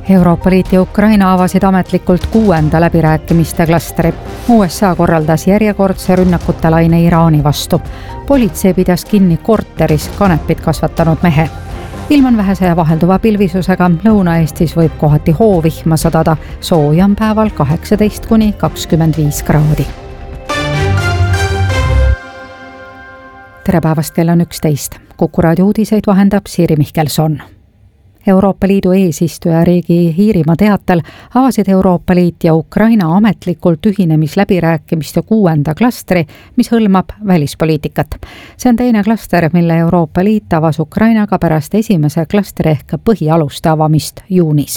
Euroopa Liit ja Ukraina avasid ametlikult 6. läbirääkimiste klastri. USA korraldas järjekordse rünnakute laine Iraani vastu. Politsei pidas kinni korteris kanepit kasvatanud mehe. Ilm on vähese ja vahelduva pilvisusega, Lõuna-Eestis võib kohati hoovihma sadada, sooja on päeval 18–25 kraadi. Tere päevast, kell on 11. Kuku raadio uudiseid vahendab Siiri Mihkelson. Euroopa Liidu eesistujariigi Iirimaa teatel avasid Euroopa Liit ja Ukraina ametlikult ühinemisläbirääkimiste 6. klastri, mis hõlmab välispoliitikat. See on teine klaster, mille Euroopa Liit avas Ukrainaga pärast esimese klastri ehk põhialuste avamist juunis.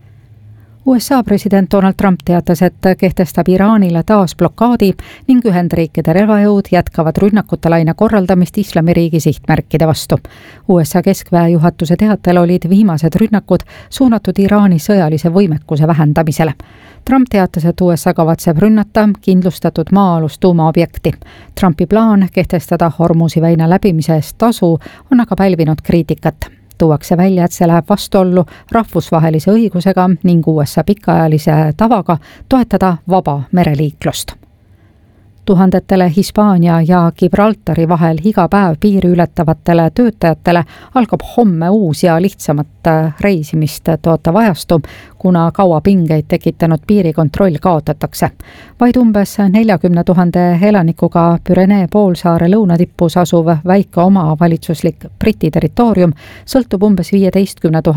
USA president Donald Trump teatas, et kehtestab Iraanile taas blokaadi ning Ühendriikide relvajõud jätkavad rünnakute laine korraldamist Islamiriigi sihtmärkide vastu. USA keskväe juhatuse teatel olid viimased rünnakud suunatud Iraani sõjalise võimekuse vähendamisele. Trump teatas, et USA kavatseb rünnata kindlustatud maa-alust tuumaobjekti. Trumpi plaan kehtestada Hormuzi väina läbimise eest tasu on aga pälvinud kriitikat. Tuuakse välja, et see läheb vastuollu rahvusvahelise õigusega ning USA pikaajalise tavaga toetada vaba mereliiklust. Tuhandetele Hispaania ja Gibraltari vahel iga päev piiri ületavatele töötajatele algab homme uus ja lihtsamat reisimist tootav ajastu, kuna kaua pingeid tekitanud piirikontroll kaotatakse. Vaid umbes 40 000 elanikuga Pürenee poolsaare lõunatippus asuv väike omavalitsuslik Briti territoorium sõltub umbes 15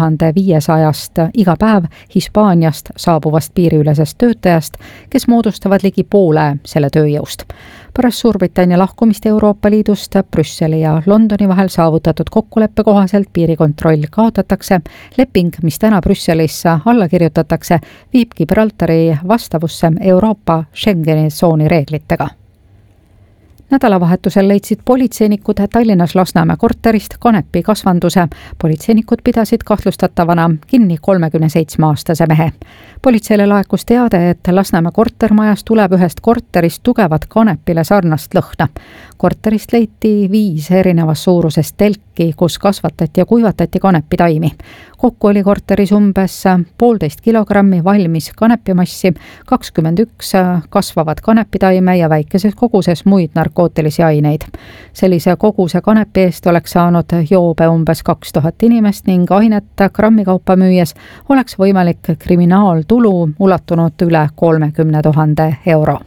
500 iga päev Hispaaniast saabuvast piiriülesest töötajast, kes moodustavad ligi poole selle tööjõust. Pärast Suurbritannia lahkumist Euroopa Liidust Brüsseli ja Londoni vahel saavutatud kokkuleppe kohaselt piirikontroll kaotatakse. Leping, mis täna Brüsselisse alla kirjutatakse, viib Gibraltari vastavusse Euroopa Schengeni tsooni reeglitega. Nädalavahetusel leidsid politseinikud Tallinnas Lasnamäe korterist kanepi kasvanduse. Politseinikud pidasid kahtlustatavana kinni 37-aastase mehe. Politseile laekus teade, et Lasnamäe kortermajas tuleb ühest korterist tugevat kanepile sarnast lõhna. Korterist leiti 5 erinevas suuruses telki, kus kasvatati ja kuivatati kanepitaimi. Kokku oli korteris umbes 1,5 kilogrammi valmis kanepimassi, 21 kasvavat kanepitaime ja väikeses koguses muid narkootilisi aineid. Sellise koguse kanepi eest oleks saanud joobe umbes 2000 inimest ning ainet grammikaupa müües oleks võimalik kriminaaltulu ulatunud üle 30 000 euro.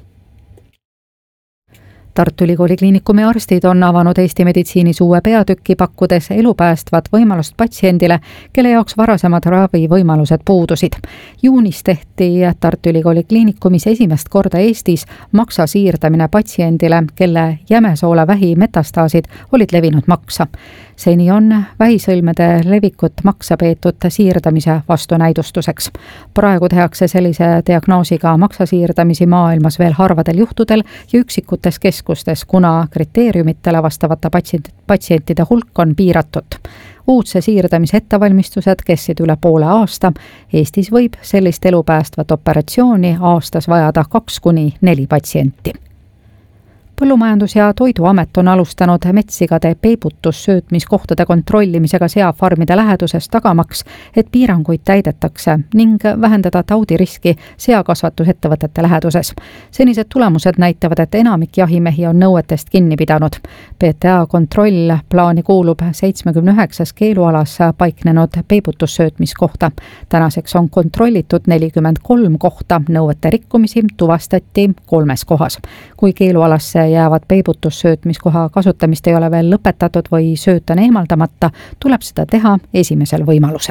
Tartu Ülikooli Kliinikumi arstid on avanud Eesti meditsiinis uue peatükki, pakkudes elupäästvat võimalust patsiendile, kelle jaoks varasemad ravivõimalused puudusid. Juunis tehti Tartu Ülikooli Kliinikumis esimest korda Eestis maksa siirdamine patsiendile, kelle jämesoole vähi metastaasid olid levinud maksa. Seni on vähisõlmede levikut maksa peetud siirdamise vastunäidustuseks. Praegu tehakse sellise diagnoosiga maksa siirdamisi maailmas veel harvadel juhtudel ja üksikutes keskustes, kuna kriteeriumitele vastavate patsientide hulk on piiratud. Uudse siirdamise ettevalmistused kestsid üle poole aasta. Eestis võib sellist elupäästvat operatsiooni aastas vajada 2–4 patsienti. Põllumajandus- ja Toiduamet on alustanud metssigade peibutussöötmiskohtade kontrollimisega seafarmide läheduses tagamaks, et piiranguid täidetakse ning vähendada taudiriski seakasvatusettevõtete läheduses. Senised tulemused näitavad, et enamik jahimehi on nõuetest kinni pidanud. PTA kontrollplaani kuulub 79 keelualas paiknenud peibutussöötmiskohta. Tänaseks on kontrollitud 43 kohta, nõuete rikkumisi tuvastati 3 kohas. Kui keelualasse jäävad peibutussöötmiskoha kasutamist ei ole veel lõpetatud või sööt on eemaldamata, tuleb seda teha esimesel võimalusel.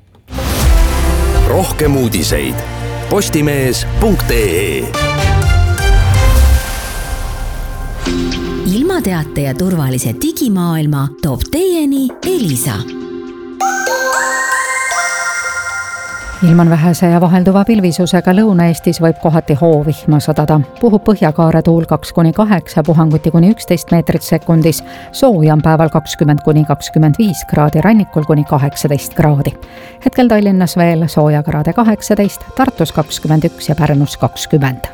Rohkem uudiseid postimees.ee. Ilmateate ja turvalise digimaailma toob teieni Elisa. Ilm on vähese ja vahelduva pilvisusega, Lõuna-Eestis võib kohati hoovihma sadada. Puhub põhjakaare tuul 2–8, puhanguti kuni 11 meetrit sekundis. Sooja on päeval 20–25 kraadi, rannikul kuni 18 kraadi. Hetkel Tallinnas veel sooja kraade 18, Tartus 21 ja Pärnus 20.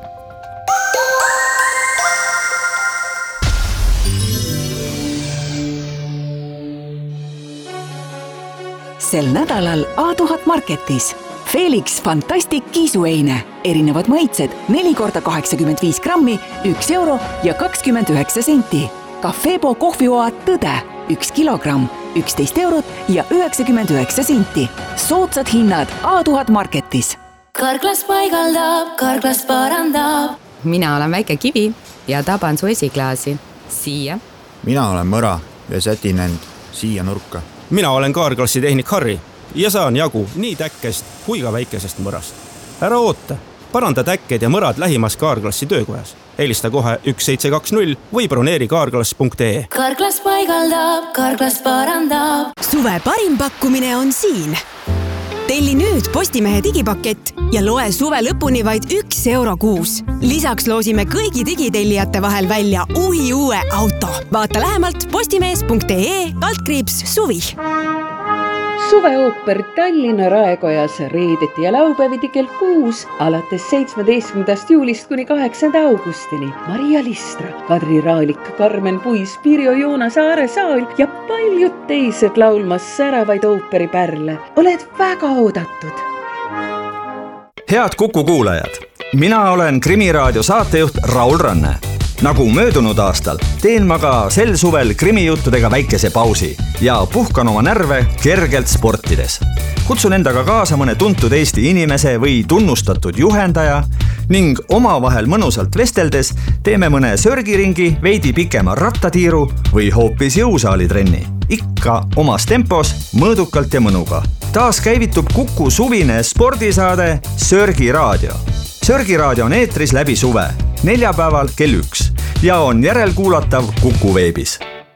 Sel nädalal A1000 Marketis. Felix Fantastic kiisueine. Erinevad maitsed 4x85 grammi, 1 euro ja 29 senti. Cafebo kohvioad Tõde 1 kilogramm, 11 eurot ja 99 senti. Soodsad hinnad A1000 Marketis. Karklas paigaldab, Karklas parandab. Mina olen väike kivi ja taban su esiklaasi. Siia. Mina olen mõra ja sätin end siia nurka. Mina olen Karklassi tehnik Harri ja saan jagu nii täkkest kui ka väikesest mõrast. Ära oota, paranda täkked ja mõrad lähimas Karklassi töökojas. Helista kohe 1720 või broneeri karklas.ee. Karklas paigaldab, Karklas parandab. Suve parim pakkumine on siin. Telli nüüd Postimehe digipakett ja loe suve lõpuni vaid 1 euro kuus. Lisaks loosime kõigi digitellijate vahel välja uue auto. Vaata lähemalt postimees.ee/suvi. Suveooper Tallinna Raekojas reedeti ja laupäeviti kell 6 alates 17. juulist kuni 8. augustini. Maria Listra, Kadri Raalik, Karmen Puis, Pirjo Joona Saare Saal ja paljud teised laulmas säravaid ooperipärle. Oled väga oodatud. Head Kuku kuulajad, mina olen Krimiraadio saatejuht Raul Ranne. Nagu möödunud aastal, teen ma ka sel suvel krimijuttudega väikese pausi ja puhkan oma närve kergelt sportides. Kutsun endaga kaasa mõne tuntud Eesti inimese või tunnustatud juhendaja ning omavahel mõnusalt vesteldes teeme mõne sörgiringi, veidi pikema rattatiiru või hoopis jõusaalitrenni. Ikka omas tempos, mõõdukalt ja mõnuga. Taas käivitub Kuku suvine spordisaade Sörgiraadio. Sörgiraadio on eetris läbi suve, neljapäeval kell 1 ja on järelkuulatav Kuku veebis.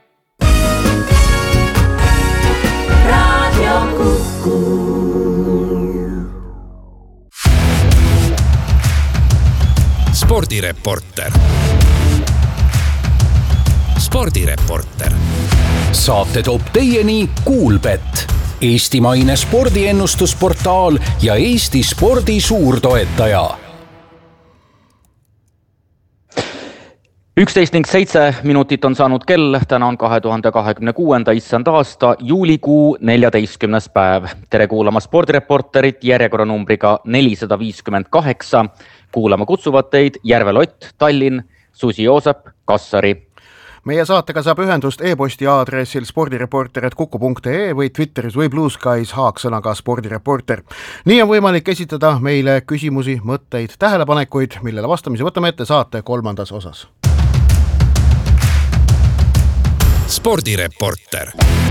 Radio Kuku. Spordireporter. Spordireporter. Saate toob teieni Kuulbet, eestimaine spordiennustusportaal ja Eesti spordi suurtoetaja. 11:07 on saanud kell, täna on 2026. issand aasta, juulikuu 14. päev. Tere kuulama spordireporterit järjekorranumbriga 458. Kuulama kutsuvad teid Järve Lott, Tallinn, Susi Joosep, Kassari. Meie saatega saab ühendust e-posti aadressil spordireporter@kuku.ee või Twitteris või Blue Skies haaksõnaga spordireporter. Nii on võimalik esitada meile küsimusi, mõtteid, tähelepanekuid, millele vastamise võtame ette saate 3. osas. Spordireporter.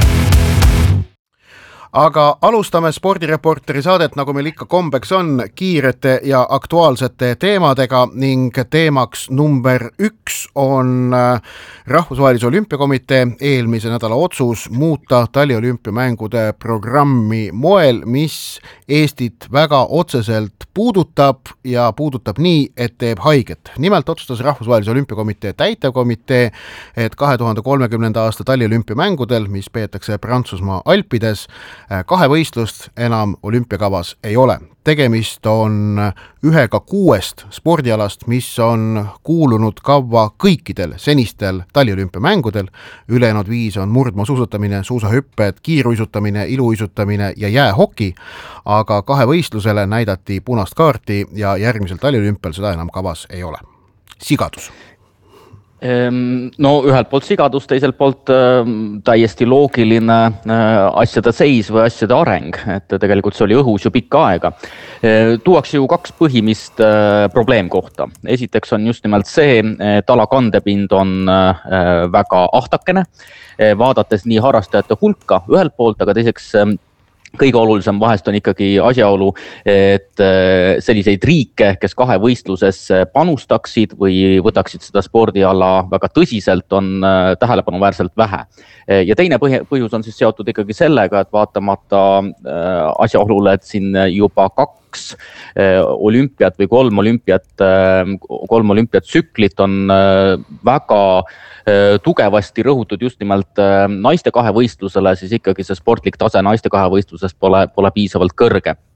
Aga alustame spordireporteri saadet, nagu meil ikka kombeks on, kiirete ja aktuaalsete teemadega ning teemaks number 1 on Rahvusvahelise Olümpiakomitee eelmise nädala otsus muuta taliolümpiamängude programmi moel, mis Eestit väga otseselt puudutab ja puudutab nii, et teeb haiget. Nimelt otsustas Rahvusvahelise Olümpiakomitee täitevkomitee, et 2030. aasta taliolümpiamängudel, mis peetakse Prantsusmaa Alpides, kahevõistlust enam olümpiakavas ei ole. Tegemist on 1/6 spordialast, mis on kuulunud kavva kõikidel senistel taliolümpiamängudel. Ülejäänud 5 on murdmaasuusatamine, suusahüpped, kiiruisutamine, iluisutamine ja jäähoki, aga kahevõistlusele näidati punast kaarti ja järgmisel taliolümpial seda enam kavas ei ole. Sigadus. No ühelt poolt sigadus, teiselt poolt täiesti loogiline asjade seis või asjade areng, et tegelikult see oli õhus ju pikka aega. Tuuakse ju 2 põhimist probleemkohta. Esiteks on just nimelt see, et ala kandepind on väga ahtakene, vaadates nii harrastajate hulka ühelt poolt, aga teiseks kõige olulisem vahest on ikkagi asjaolu, et selliseid riike, kes kahevõistluses panustaksid või võtaksid seda spordiala väga tõsiselt, on tähelepanuväärselt vähe. Ja teine põhjus on siis seotud ikkagi sellega, et vaatamata asjaolule, et siin juba 2 olümpiat või 3 olümpiatsüklit on väga tugevasti rõhutud just nimelt naiste kahevõistlusele, siis ikkagi see sportlik tase naiste kahevõistluses pole piisavalt kõrge.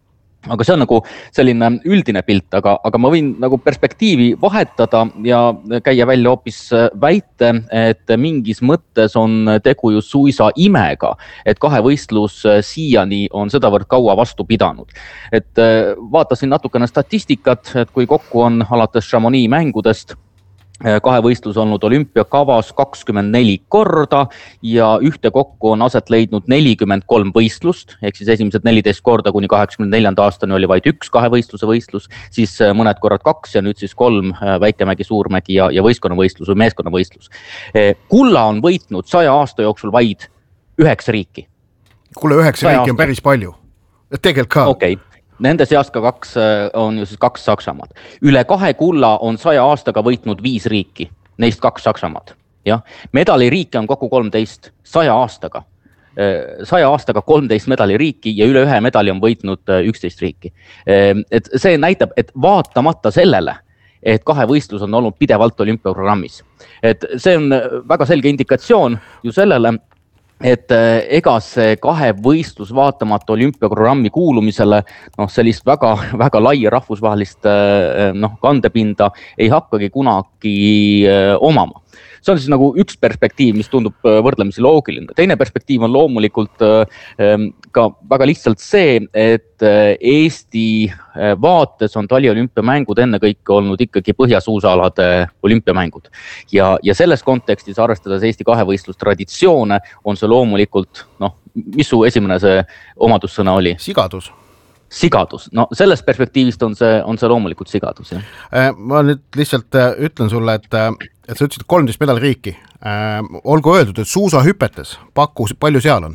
aga see on nagu selline üldine pilt, aga ma võin nagu perspektiivi vahetada ja käia välja hoopis väite, et mingis mõttes on tegu ju suisa imega, et kahevõistlus siiani on sedavõrd kaua vastu pidanud. Et vaatasin natukene statistikat, et kui kokku on alates Chamonix mängudest kahevõistlus olnud olümpiakavas 24 korda ja ühte kokku on aset leidnud 43 võistlust, ehk siis esimesed 14 korda kuni 84. aastani oli vaid üks kahevõistluse võistlus, siis mõned korrad 2 ja nüüd siis 3 Väikemägi, Suurmägi ja võistkonnavõistlus või meeskonnavõistlus. Kulla on võitnud 100 aasta jooksul vaid 9 riiki. Kuule, 9 riiki on päris palju. Tegelikult ka. Okei. Nende seast ka 2 on ju siis 2 Saksamaad. Üle 2 kulla on 100 aastaga võitnud 5 riiki, neist 2 Saksamaad. Ja? Medaliriike on kokku 13, 100 aastaga. 100 aastaga 13 medaliriiki ja üle 1 medali on võitnud 11 riiki. Et see näitab, et vaatamata sellele, et kahevõistlus on olnud pidevalt olümpiaprogrammis. Et see on väga selge indikatsioon ju sellele, et ega see kahevõistlus vaatamata olümpiaprogrammi kuulumisele sellist väga, väga laia rahvusvahelist kandepinda ei hakkagi kunagi omama. See on siis nagu üks perspektiiv, mis tundub võrdlemisi loogiline. Teine perspektiiv on loomulikult ka väga lihtsalt see, et Eesti vaates on taliolümpiamängud enne kõik olnud ikkagi põhjasuusaalade olümpiamängud. Ja selles kontekstis, arvestades Eesti kahevõistlustraditsioone, on see loomulikult, mis su esimene see omadussõna oli? Sigadus. No sellest perspektiivist on see loomulikult sigadus. Ja? Ma nüüd lihtsalt ütlen sulle, et sa ütlesid 13 medaliriiki. Olgu öeldud, et suusahüpetes palju seal on?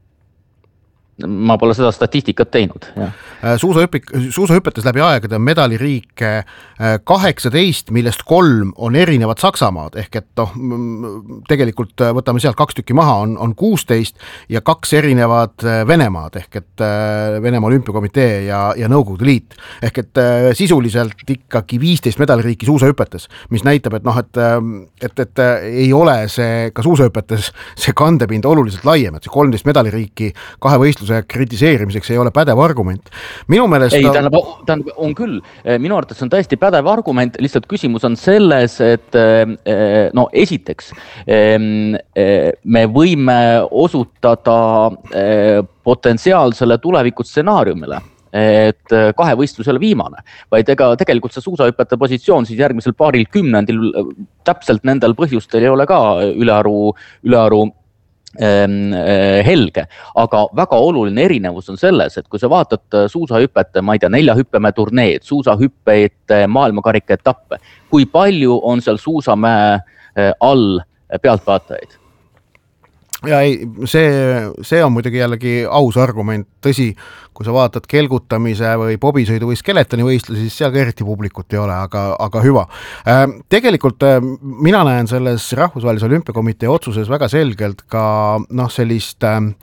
Ma pole seda statistikat teinud. Suusahüpetes läbi aegade on medaliriike 18, millest 3 on erinevad Saksamaad, ehk et tegelikult võtame sealt 2 tükki maha, on 16 ja 2 erinevad Venemaad, ehk et Venemaa olümpiakomitee ja Nõukogude Liit. Ehk et sisuliselt ikkagi 15 medaliriiki suusahüpetes, mis näitab, et ei ole see ka suusahüpetes see kandepind oluliselt laiem, et see 13 medaliriiki kahevõistlus kritiseerimiseks ei ole pädev argument. Minu meelest tähendab, on küll. Minu arvates on tõesti pädev argument, lihtsalt küsimus on selles, et esiteks me võime osutada potentsiaalsele tulevikustsenaariumile, et kahevõistlus ei ole viimane, vaid tegelikult see suusahüpete positsioon siis järgmisel paaril kümnendil täpselt nendel põhjustel ei ole ka ülearu helge, aga väga oluline erinevus on selles, et kui sa vaatad suusahüpete, ma ei tea, 4 hüppemäe turneed, suusahüppeid, maailmakarika etappe, kui palju on seal suusamäe all pealtvaatajaid? Ja ei, see on muidugi jällegi aus argument, tõsi, kui sa vaatad kelgutamise või bobisõidu või skeletoni võistlusi, siis seal ka eriti publikut ei ole, aga hüva. Tegelikult mina näen selles Rahvusvahelise Olümpiakomitee otsuses väga selgelt ka sellist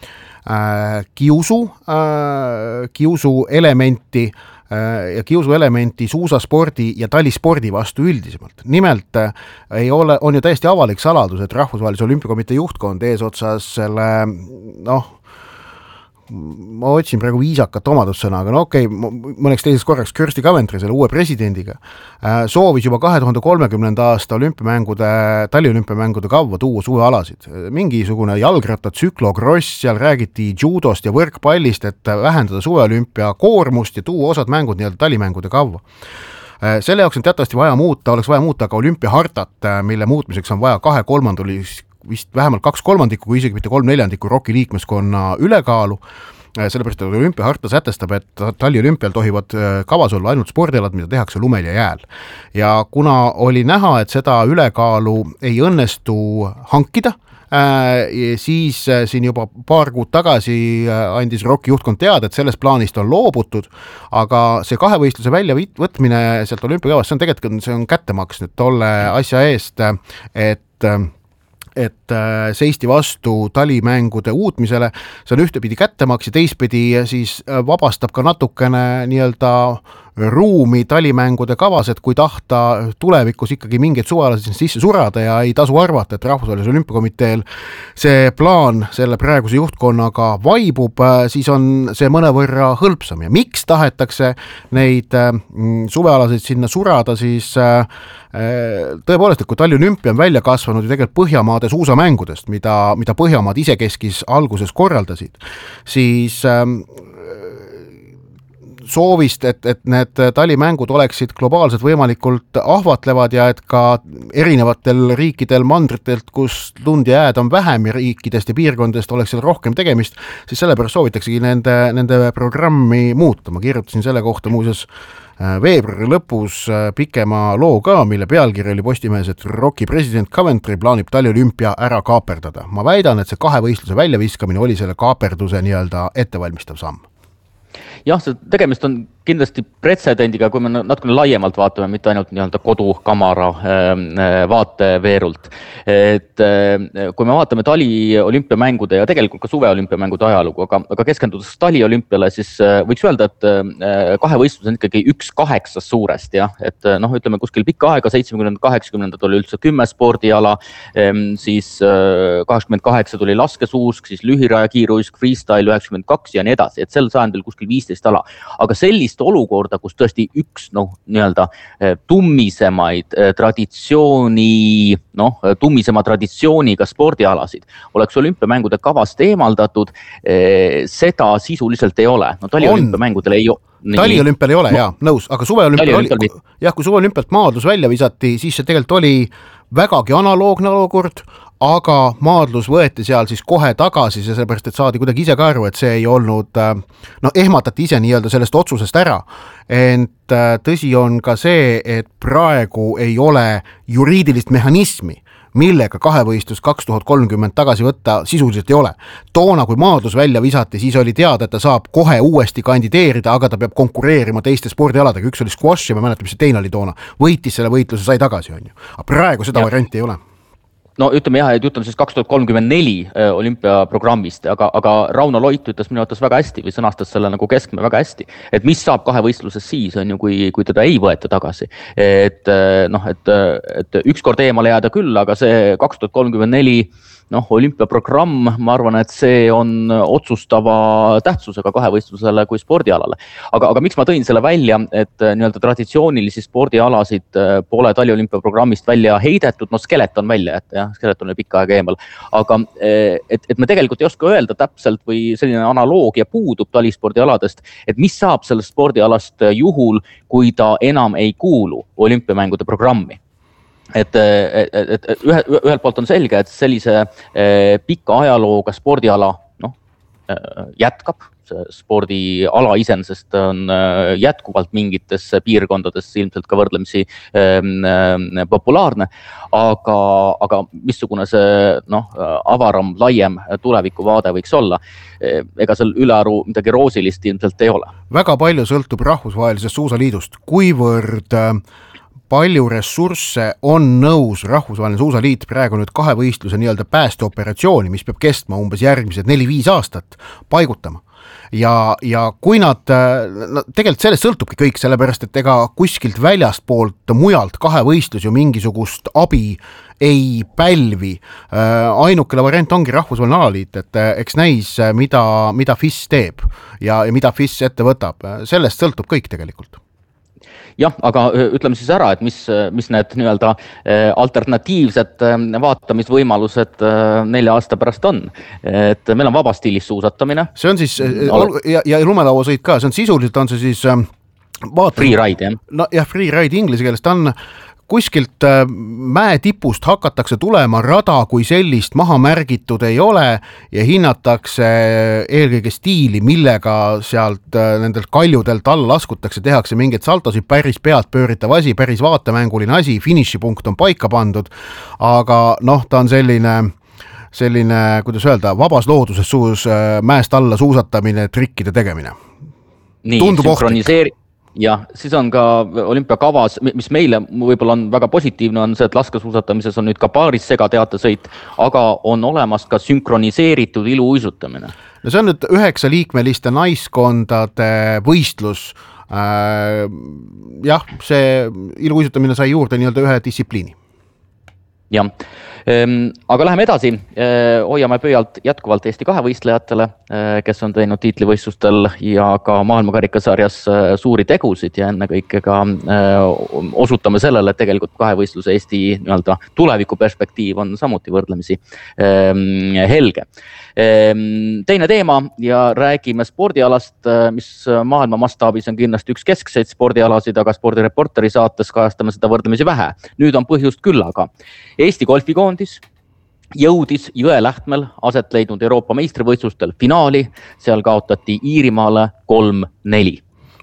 kiusu elementi ja kiusuelementi suusaspordi ja talispordi vastu üldisemalt. Nimelt on ju täiesti avalik saladus, et Rahvusvahelise Olümpiakomitee juhtkond eesotsas selle, ma otsin praegu viisakat omadussõna, aga mõneks teiseks korraks Kirsti Coventry, selle uue presidendiga, soovis juba 2030. aasta taliolümpiamängude kavva tuua suvealasid. Mingisugune jalgratta, tsüklokross, seal räägiti judost ja võrkpallist, et vähendada suveolümpia koormust ja tuua osad mängud nii-öelda talimängude kavva. Selle jaoks on teatavasti oleks vaja muuta ka olümpiahartat, mille muutmiseks on vaja 2/3 vist vähemalt 2/3, kui isegi mitte 3/4 ROK-i liikmeskonna ülekaalu, sellepärast, et olümpiaharta sätestab, et taliolümpial tohivad kavas olla ainult spordialad, mida tehakse lumel ja jääl. Ja kuna oli näha, et seda ülekaalu ei õnnestu hankida, siis siin juba paar kuud tagasi andis ROK-i juhtkond teada, et sellest plaanist on loobutud, aga see kahevõistluse väljavõtmine sealt olümpiakavast, see on kättemaks nüüd tolle asja eest, et seisti vastu talimängude uutmisele, see on ühtepidi kättemaks ja teistpidi siis vabastab ka natukene nii-öelda ruumi talimängude kavas, et kui tahta tulevikus ikkagi mingeid suvealasid sisse surada ja ei tasu arvata, et Rahvusvahelisel Olümpiakomiteel see plaan selle praeguse juhtkonnaga vaibub, siis on see mõnevõrra hõlpsam ja miks tahetakse neid suvealasid sinna surada, siis tõepoolest, et kui taliolümpia on välja kasvanud ju tegelikult Põhjamaade suusamängudest, mida Põhjamaad isekeskis alguses korraldasid, siis soovist, et need talimängud oleksid globaalselt võimalikult ahvatlevad ja et ka erinevatel riikidel mandritelt, kus lund ja jääd on vähem ja riikidest ja piirkondadest oleks seal rohkem tegemist, siis sellepärast soovitaksegi nende programmi muuta. Ma kirjutasin selle kohta muuseas veebruari lõpus pikema loo ka, mille pealkiri oli Postimehes, et Rocki president Coventry plaanib taliolümpia ära kaaperdada. Ma väidan, et see kahevõistluse väljaviskamine oli selle kaaperduse nii-öelda ettevalmistav samm. Jah, see tegemist on kindlasti pretsedendiga, kui me natukene laiemalt vaatame, mitte ainult nii-öelda kodukamara vaateveerult. Et kui me vaatame taliolümpiamängude ja tegelikult ka suveolümpiamängude ajalugu, aga keskendudes taliolümpiale, siis võiks öelda, et kahevõistlus on ikkagi 1/8 suurest, jah. Et ütleme kuskil pikka aega, 70-80 oli üldse 10 spordiala, siis 88 tuli laskesuusk, siis lühiraja kiiruisk, freestyle 92 ja nii edasi, et sel sajandil kuskil 15 ala. Aga sellist olukorda, kus tõesti üks nii-öelda tummisemaid tummisema traditsiooniga spordialasid oleks olümpiamängude kavast eemaldatud, seda sisuliselt ei ole. Taliolümpiamängudel ei ole. Taliolümpial ei ole, nõus, aga kui suveolümpialt maadlus välja visati, siis see tegelikult oli vägagi analoogne olukord, aga maadlus võeti seal siis kohe tagasi, sellepärast, et saadi kuidagi ise ka aru, et see ei olnud, ehmatati ise nii-öelda sellest otsusest ära. Ent tõsi on ka see, et praegu ei ole juriidilist mehhanismi, millega kahevõistlus 2030 tagasi võtta sisuliselt ei ole. Toona, kui maadlus välja visati, siis oli teada, et ta saab kohe uuesti kandideerida, aga ta peab konkureerima teiste spordialadega. Üks oli squash ja ma mäletan, mis see teine oli toona. Võitis selle võitluse, sai tagasi, on ju. Aga praegu seda varianti ei ole. No ütleme jah, et jutt on siis 2034 olümpiaprogrammist, aga Rauno Loit ütles minu arvates väga hästi või sõnastas selle nagu keskme väga hästi, et mis saab kahevõistluses siis, on ju, kui teda ei võeta tagasi. Et ükskord eemale jääda küll, aga see 2034 olümpiaprogramm, ma arvan, et see on otsustava tähtsusega kahevõistlusele kui spordialale. Aga miks ma tõin selle välja, et nii-öelda traditsioonilisi spordialasid pole taliolümpiaprogrammist välja heidetud, skeleton välja, et jah, skeleton oli pikka aega eemal. Aga et me tegelikult ei oska öelda täpselt või selline analoogia puudub talispordialadest, et mis saab sellest spordialast juhul, kui ta enam ei kuulu olümpiamängude programmi. Et ühelt poolt on selge, et sellise pika ajalooga spordiala jätkab. Spordiala isensest on jätkuvalt mingites piirkondades ilmselt ka võrdlemisi populaarne, aga missugune see avaram, laiem tulevikuvaade võiks olla, ega seal ülearu midagi roosilist ilmselt ei ole. Väga palju sõltub rahvusvahelisest suusaliidust, kuivõrd palju ressursse on nõus Rahvusvaheline Suusaliit praegu nüüd kahevõistluse nii-öelda päästeoperatsiooni, mis peab kestma umbes järgmised 4-5 aastat paigutama. Ja kui nad tegelikult sellest sõltubki kõik, sellepärast, et ega kuskilt väljast poolt mujalt kahevõistlus ju mingisugust abi ei pälvi. Ainukene variant ongi Rahvusvaheline Alaliit, et eks näis, mida FIS teeb ja mida FIS ette võtab. Sellest sõltub kõik tegelikult. Jah, aga ütleme siis ära, et mis need nii-öelda alternatiivsed vaatamisvõimalused 4 aasta pärast on. Et meil on vabastiilis suusatamine. See on siis, ja lumelauasõit ka, see on sisuliselt on see siis freeride, jah. No jah, freeride inglise keeles, ta on kuskilt mäe tipust hakatakse tulema, rada kui sellist maha märgitud ei ole ja hinnatakse eelkõige stiili, millega sealt nendelt kaljudelt alla laskutakse, tehakse mingeid saltosid, päris pealt pööritav asi, päris vaatemänguline asi, finišipunkt on paika pandud, aga ta on selline, kuidas öelda, vabas looduses suus mäest alla suusatamine, trikkide tegemine. Nii, tundub ohtlik. Ja siis on ka olümpiakavas, mis meile võib-olla on väga positiivne, on see, et laskesuusatamises on nüüd ka paaris segateatesõit, aga on olemas ka sünkroniseeritud iluuisutamine. No see on nüüd 9-liikmeliste naiskondade võistlus jah, see iluuisutamine sai juurde nii-öelda ühe distsipliini. Jah, aga läheme edasi, hoiame pöialt jätkuvalt Eesti kahevõistlejatele, kes on teinud tiitlivõistlustel ja ka maailmakarikasarjas suuri tegusid ja ennekõike ka osutame sellele, et tegelikult kahevõistluse Eesti nii-öelda tulevikuperspektiiv on samuti võrdlemisi helge. Teine teema ja räägime spordialast, mis maailma mastaabis on kindlasti üks keskseid spordialasid, aga spordireporteri saates kajastame seda võrdlemisi vähe. Nüüd on põhjust küllaga. Eesti golfikoondis jõudis Jõelähtmel aset leidnud Euroopa meistrivõistlustel finaali, seal kaotati Iirimaale 3-4.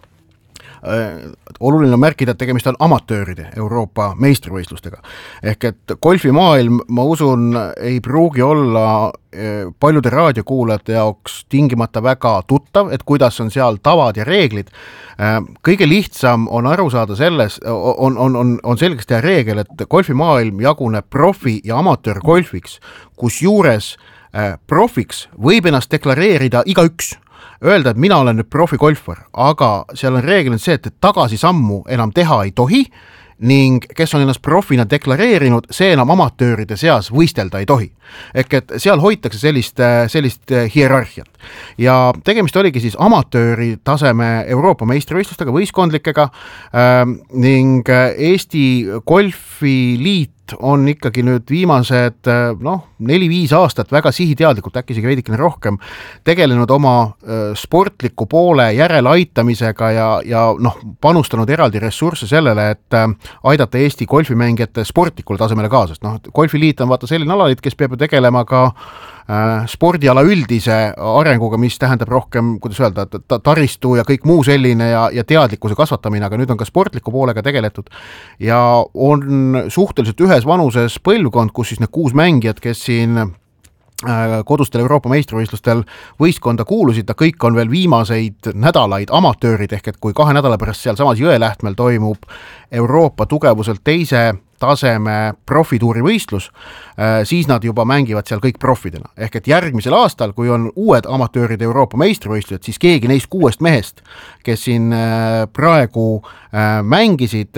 Oluline on märkida, et tegemist on amatööride Euroopa meistrivõistlustega. Ehk et golfimaailm, ma usun, ei pruugi olla paljude raadiokuulajate jaoks tingimata väga tuttav, et kuidas on seal tavad ja reeglid. Kõige lihtsam on aru saada selles, on selgeks teha reegel, et golfimaailm jaguneb profi- ja amatöörgolfiks, kus juures profiks võib ennast deklareerida igaüks. Öelda, et mina olen nüüd profigolfar, aga seal on reeglid see, et tagasisammu enam teha ei tohi ning kes on ennast profina deklareerinud, see enam amatööride seas võistelda ei tohi. Ehk et seal hoitakse sellist hierarhiat. Ja tegemist oligi siis amatööri taseme Euroopa meistrivõistlustega, võistkondlikega ning Eesti Golfiliit on ikkagi nüüd viimased 4-5 aastat väga sihiteadlikult, äkki isegi veidikene rohkem, tegelenud oma sportliku poole järeleaitamisega ja panustanud eraldi ressursse sellele, et aidata Eesti golfimängijate sportlikule tasemele kaasa. Golfiliit on vaata selline alaliit, kes peab tegelema ka spordiala üldise arenguga, mis tähendab rohkem, kuidas öelda, taristu ja kõik muu selline ja teadlikkuse kasvatamine, aga nüüd on ka sportliku poolega tegeletud ja on suhteliselt ühes vanuses põlvkond, kus siis need 6 mängijad, kes siin kodustel Euroopa meistrivõistlustel võistkonda kuulusid, kõik on veel viimaseid nädalaid amatöörid, ehk et kui 2 nädala pärast seal samas Jõelähtmel toimub Euroopa tugevuselt teise taseme profituuri võistlus, siis nad juba mängivad seal kõik profidena. Ehk et järgmisel aastal, kui on uued amatööride Euroopa meistrivõistlused, siis keegi neist 6 mehest, kes siin praegu mängisid,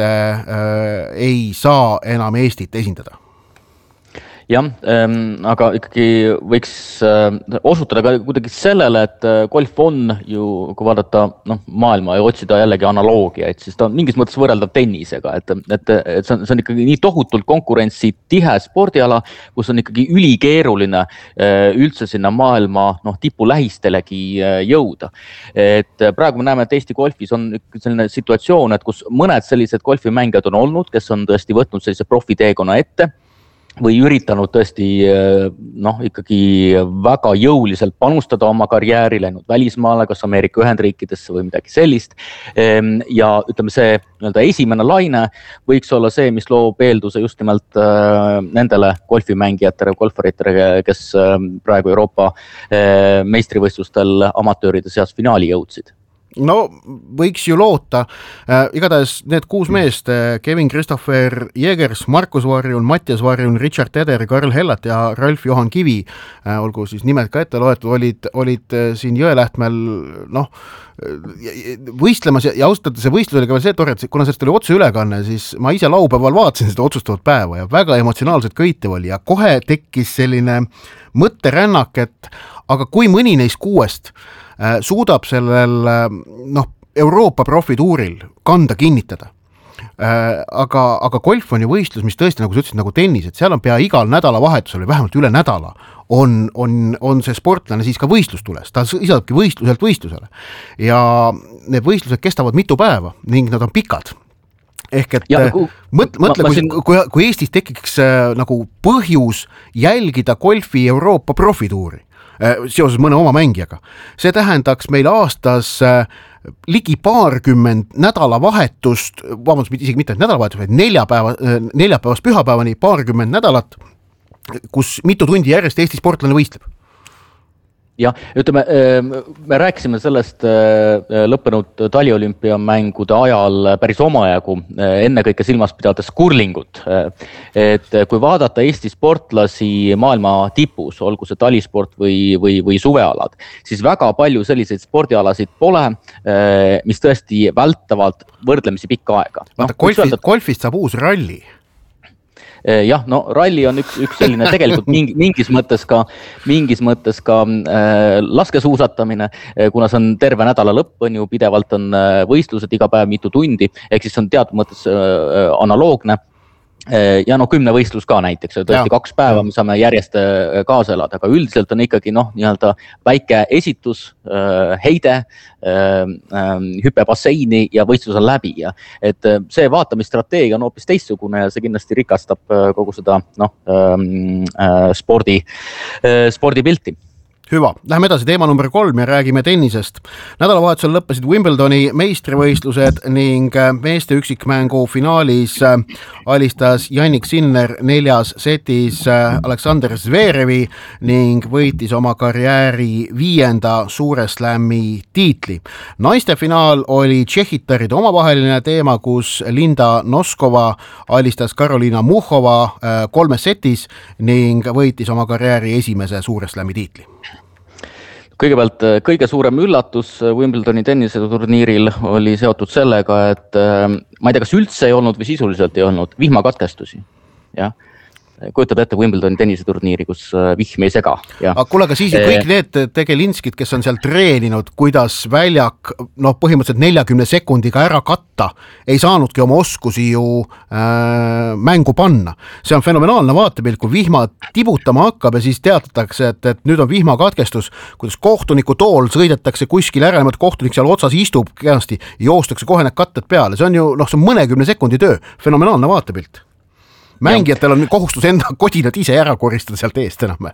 ei saa enam Eestit esindada. Jah, aga ikkagi võiks osutada ka kuidagi sellele, et golf on ju, kui vaadata maailma ja otsida jällegi analoogiaid, siis ta on mingis mõttes võrreldav tennisega, et see on ikkagi nii tohutult konkurentsi tihe spordiala, kus on ikkagi ülikeeruline üldse sinna maailma tipu lähistelegi jõuda. Et praegu me näeme, et Eesti golfis on selline situatsioon, et kus mõned sellised golfimängijad on olnud, kes on tõesti võtnud sellise profiteekonna ette, või üritanud tõesti ikkagi väga jõuliselt panustada oma karjääri, läinud välismaale, kas Ameerika Ühendriikidesse või midagi sellist. Ja ütleme, see esimene laine võiks olla see, mis loob eelduse just nimelt nendele golfimängijatele, golfaritele, kes praegu Euroopa meistrivõistlustel amatööride seas finaali jõudsid. No võiks ju loota, igatahes need 6 meest, Kevin Christopher Jägers, Markus Varjun, Mattias Varjun, Richard Teder, Karl Hellat ja Ralf Johan Kivi, olgu siis nimed ka ette loetud, olid siin Jõelähtmel võistlemas ja ausalt see võistlus oli ka veel see tore, et kuna sellest oli otseülekanne, siis ma ise laupäeval vaatasin seda otsustavat päeva ja väga emotsionaalselt köitev oli ja kohe tekkis selline mõtterännak, et aga kui mõni neist 6 suudab sellel Euroopa profituuril kanda kinnitada. Aga golf on ju võistlus, mis tõesti, nagu sa ütlesid, nagu tennis, et seal on pea igal nädalavahetusel või vähemalt üle nädala on see sportlane siis ka võistlustules, ta isabki võistluselt võistlusele ja need võistlused kestavad mitu päeva ning nad on pikad. Ehk et mõtle, kui Eestis tekiks nagu põhjus jälgida golfi Euroopa profituuri seoses mõne oma mängijaga. See tähendaks meil aastas ligi 20 nädalavahetust, isegi mitte nädalavahetust, vaid neljapäevast pühapäevani 20 nädalat, kus mitu tundi järjest Eesti sportlane võistleb. jah, ütleme, me rääkisime sellest lõppenud taliolümpiamängude ajal päris omajagu, ennekõike silmas pidades kurlingut. Et kui vaadata Eesti sportlasi maailma tipus, olgu see talisport või suvealad, siis väga palju selliseid spordialasid pole, mis tõesti vältavad võrdlemisi pikka aega. Vaata, golfist saab uus ralli. Jah, no ralli on üks selline tegelikult mingis mõttes ka laskesuusatamine, kuna see on terve nädala lõpp, on ju, pidevalt on võistlused iga päev mitu tundi, ehk siis on teatud mõttes analoogne. Ja 10 võistlus ka näiteks, tõesti 2 päeva me saame järjest kaasa elada, aga üldiselt on ikkagi nii-öelda väike esitus, heide, hüpe basseini ja võistlus on läbi. Ja et see vaatamisstrateegia on hoopis teistsugune ja see kindlasti rikastab kogu seda spordipilti. Hüva, läheme edasi teema number 3 ja räägime tennisest. Nädalavahetusel lõppesid Wimbledoni meistrivõistlused ning meeste üksikmängu finaalis alistas Jannik Sinner 4. setis Aleksander Zverevi ning võitis oma karjääri 5. suure slam'i tiitli. Naiste finaal oli tšehhitaride omavaheline teema, kus Linda Noskova alistas Karolina Muhova 3 setis ning võitis oma karjääri esimese suure slam'i tiitli. Kõigepealt kõige suurem üllatus Wimbledoni tenniseturniiril oli seotud sellega, et ma ei tea, kas üldse ei olnud või sisuliselt ei olnud vihmakatkestusi. Ja. Kujutad ette Wimbledoni tenniseturniiri, kus vihm ei sega. Aga kuule, aga siis kõik need tegelinskid, kes on seal treeninud, kuidas väljak põhimõtteliselt 40 sekundiga ära katta, ei saanudki oma oskusi ju mängu panna. See on fenomenaalne vaatepilt, kui vihma tibutama hakkab ja siis teatatakse, et nüüd on vihmakatkestus, kuidas kohtuniku tool sõidetakse kuskil ära, kohtunik seal otsas istub kenasti, joostakse kohe need katted peale. See on ju see on mõnekümne sekundi töö, fenomenaalne vaatepilt. Mängijatel on kohustus enda kodinad ise ära koristada sealt eest enam.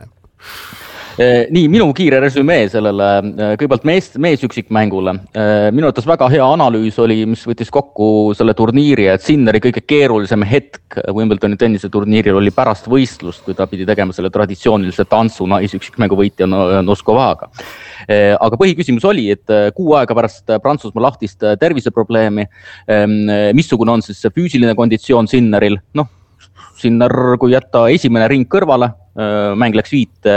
Nii, minu kiire resümee sellele, kõigepealt mees üksikmängule. Minu arvates väga hea analüüs oli, mis võttis kokku selle turniiri, et Sinneri kõige keerulisem hetk Wimbledoni tenniseturniiril oli pärast võistlust, kui ta pidi tegema selle traditsioonilise tantsu naisüksikmängu võitja Noskovaga. Aga põhiküsimus oli, et 6 aega pärast Prantsusmaa lahtist terviseprobleemi, missugune on siis see füüsiline konditsioon Sinneril, Sinner, kui jätta esimene ring kõrvale, mäng läks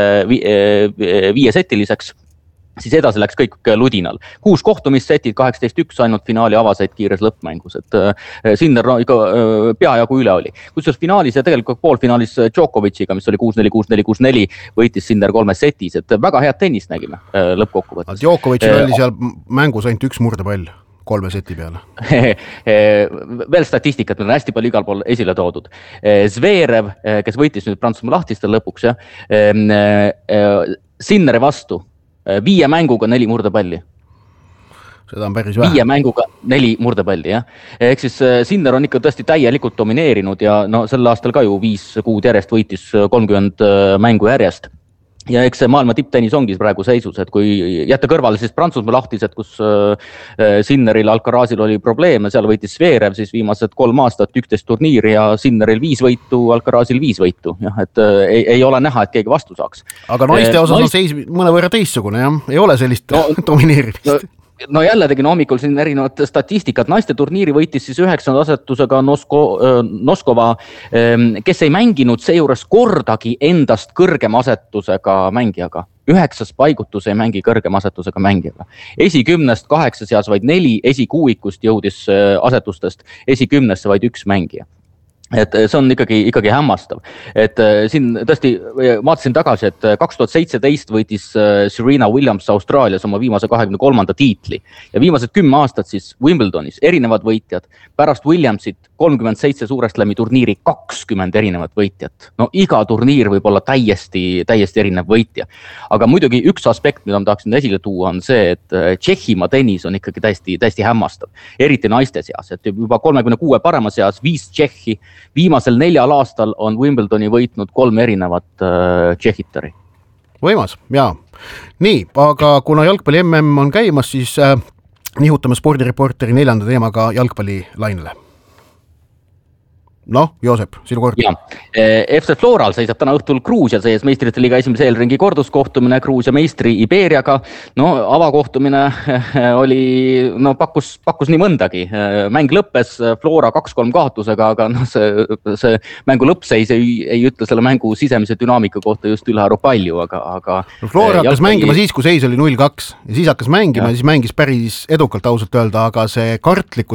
5-setiliseks, siis edasi läks kõik ludinal. 6 kohtumissetid, 18-1 ainult finaali avasaid kiires lõppmängus, et Sinner ikka peajagu üle oli. Kusjuures finaalis ja tegelikult poolfinaalis Djokovic'iga, mis oli 6-4, 6-4, 6-4, võitis Sinner 3 setis, et väga head tennist nägime lõppkokkuvõttes. Djokovic'il oli seal mängus ainult 1 murdepall 3 seti peale. Veel statistikat, meil on hästi palju igal pool esile toodud. Zverev, kes võitis nüüd Prantsusmaa lahtistel lõpuks, Sinneri vastu 5 mänguga 4 murdepalli. Seda on päris vähe. 5 mänguga 4 murdepalli, jah. Ehk siis Sinner on ikka tõesti täielikult domineerinud ja sel aastal ka ju 5 kuud järjest võitis 30 mängu järjest. Ja eks see maailma tipptennis ongi praegu seisus, et kui jätta kõrvale siis Prantsusmaa lahtised, kus Sinneril Alcarazil oli probleeme, seal võitis Zverev siis viimased 3 aastat 11 turniiri ja Sinneril 5 võitu, Alcarazil 5 võitu. Ja, et ei ole näha, et keegi vastu saaks. Aga naiste osas on seis mõnevõrra teistsugune, jah? Ei ole sellist domineerimist. No jälle tegin hommikul siin erinevad statistikat. Naiste turniiri võitis siis 9. asetusega Noskova, kes ei mänginud seejuures kordagi endast kõrgem asetusega mängijaga. 9. paigutus ei mängi kõrgem asetusega mängijaga. Esi10-st 8 seas vaid 4, esikuuikust jõudis asetustest, esi10-sse vaid 1 mängija. Et see on ikkagi hämmastav. Et siin tõesti vaatasin tagasi, et 2017 võitis Serena Williams Austraalias oma viimase 23. tiitli ja viimased 10 aastat siis Wimbledonis erinevad võitjad, pärast Williamsit 37 suurestlami turniiri 20 erinevat võitjat. No iga turniir võib olla täiesti erinev võitja. Aga muidugi üks aspekt, mida ma tahaksin esile tuua, on see, et Tšehhimaa tennis on ikkagi täiesti hämmastav. Eriti naiste seas, et juba 36 parema seas 5 Tšehhi. Viimasel 4 aastal on Wimbledoni võitnud 3 erinevat tšehhitari. Võimas, jaa. Nii, aga kuna jalgpalli MM on käimas, siis nihutame spordireporteri 4. teemaga jalgpalli lainele. noh, Joosep, sinu kord. FC Floral seisab täna õhtul Gruusias ees meistrite liiga esimese eelringi korduskohtumine Gruusia meistri Iberiaga. No avakohtumine oli, no pakkus nii mõndagi. Mäng lõppes Flora 2-3 kaotusega, aga no see mängu lõppseis ei ütle selle mängu sisemise dünaamika kohta just ülearu palju, aga Flora hakkas mängima siis, kui seis oli 0-2 ja siis hakkas mängima ja siis mängis päris edukalt ausalt öelda, aga see kartlikkus,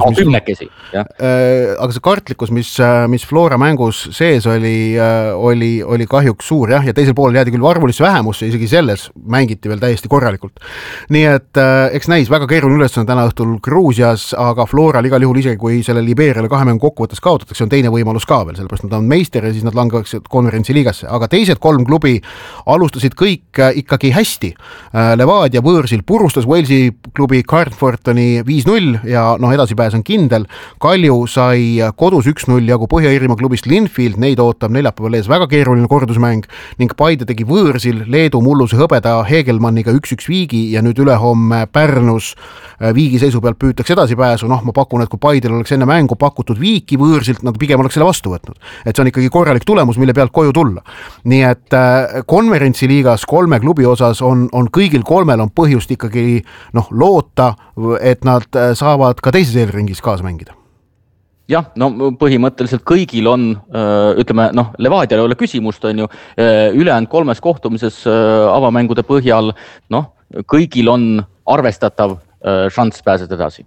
mis Flora mängus sees oli kahjuks suur ja teisel pool jäädi küll arvulisse vähemusse, isegi selles mängiti veel täiesti korralikult. Nii et eks näis väga keeruline ülesanne täna õhtul Gruusias, aga Floral igal juhul isegi kui selle Liberiale 2 mängu kokkuvõttes kaotatakse, on teine võimalus ka veel, sellepärast nad on meister ja siis nad langeksid konverentsiliigasse, aga teised 3 klubi alustasid kõik ikkagi hästi. Levadia võõrsil purustas Walesi klubi Carnfortoni 5-0 ja edasipääs on kindel. Kalju sai kodus 1-0 jagu Põhja-Iirimaa klubist Linfield, neid ootab neljapäeval ees väga keeruline kordusmäng ning Paide tegi võõrsil Leedu mulluse hõbeda Hegelmanniga 1-1 viigi ja nüüd ülehomme Pärnus viigi seisu pealt püütakse edasipääsu. Ma pakun, et kui Paidel oleks enne mängu pakutud viiki võõrsilt, nad pigem oleks selle vastu võtnud. Et see on ikkagi korralik tulemus, mille pealt koju tulla. Nii et konverentsiliigas 3 klubi osas on kõigil 3 on põhjust ikkagi loota, et nad saavad ka teises eelringis kaasa mängida. Jah, põhimõtteliselt kõigil on, ütleme, Levadial ei ole küsimust, on ju, ülejäänud 3 kohtumises avamängude põhjal, kõigil on arvestatav šanss pääseda edasi.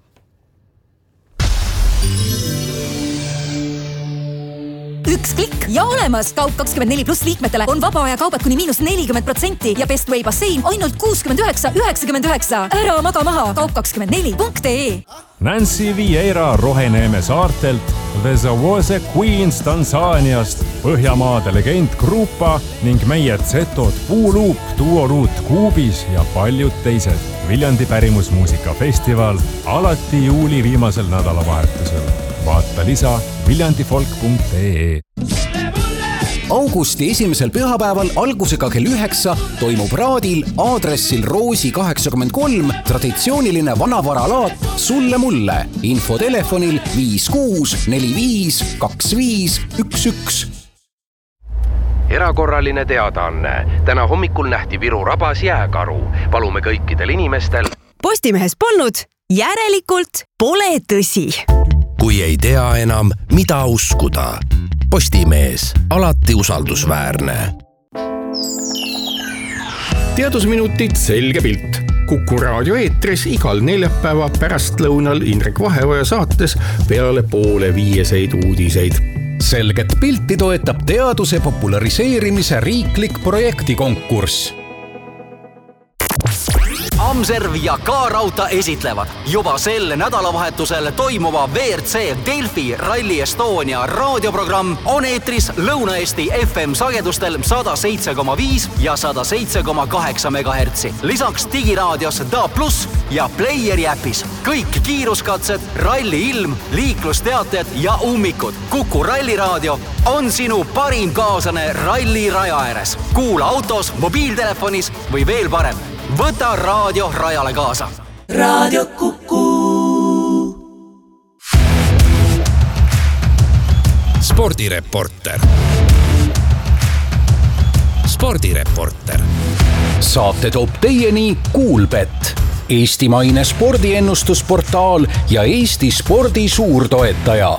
Üks klikk ja olemas! Kaup24+ liikmetele on vaba aja kaubad kuni -40% ja Best Way bassein ainult 69,99. Ära maga maha kaup24.ee. Nancy Vieira Roheneeme saartelt, The Zawose Queens Tansaaniast, Põhjamaade legend Grupa ning meie Zetod Puuluup, Duoluut Kuubis ja paljud teised. Viljandi pärimusmuusikafestival alati juuli viimasel nädalavahetusel. Vaata lisa viljandifolk.ee. Augusti esimesel pühapäeval algusega kell 9 toimub Raadil aadressil Roosi 83 traditsiooniline vanavaralaat Sulle mulle. Info telefonil 5645 2511. Erakorraline teadaanne. Täna hommikul nähti Viru rabas jääkaru. Palume kõikidel inimestel. Postimehes polnud, järelikult pole tõsi. Kui ei tea enam, mida uskuda. Postimees, alati usaldusväärne. Teadusminutid selge pilt. Kuku raadio eetris igal neljapäeva pärastlõunal Indrek Vaheoja saates peale 4:30 uudiseid. Selget pilti toetab teaduse populariseerimise riiklik projektikonkurss. Amserv ja K-Rauta esitlevad juba sel nädalavahetusel toimuva WRC Delfi Rally Estonia raadioprogramm on eetris Lõuna-Eesti FM sagedustel 107,5 ja 107,8 MHz. Lisaks digiraadios DA+ ja Playeri äpis. Kõik kiiruskatsed, ralli ilm, liiklusteated ja ummikud. Kuku ralliraadio on sinu parim kaaslane ralli raja ääres. Kuula autos, mobiiltelefonis või veel parem. Võta raadio rajale kaasa. Raadio Kuku. Spordireporter. Spordireporter. Saate toob teieni Kuulbet, eestimaine spordiennustusportaal ja Eesti spordi suurtoetaja.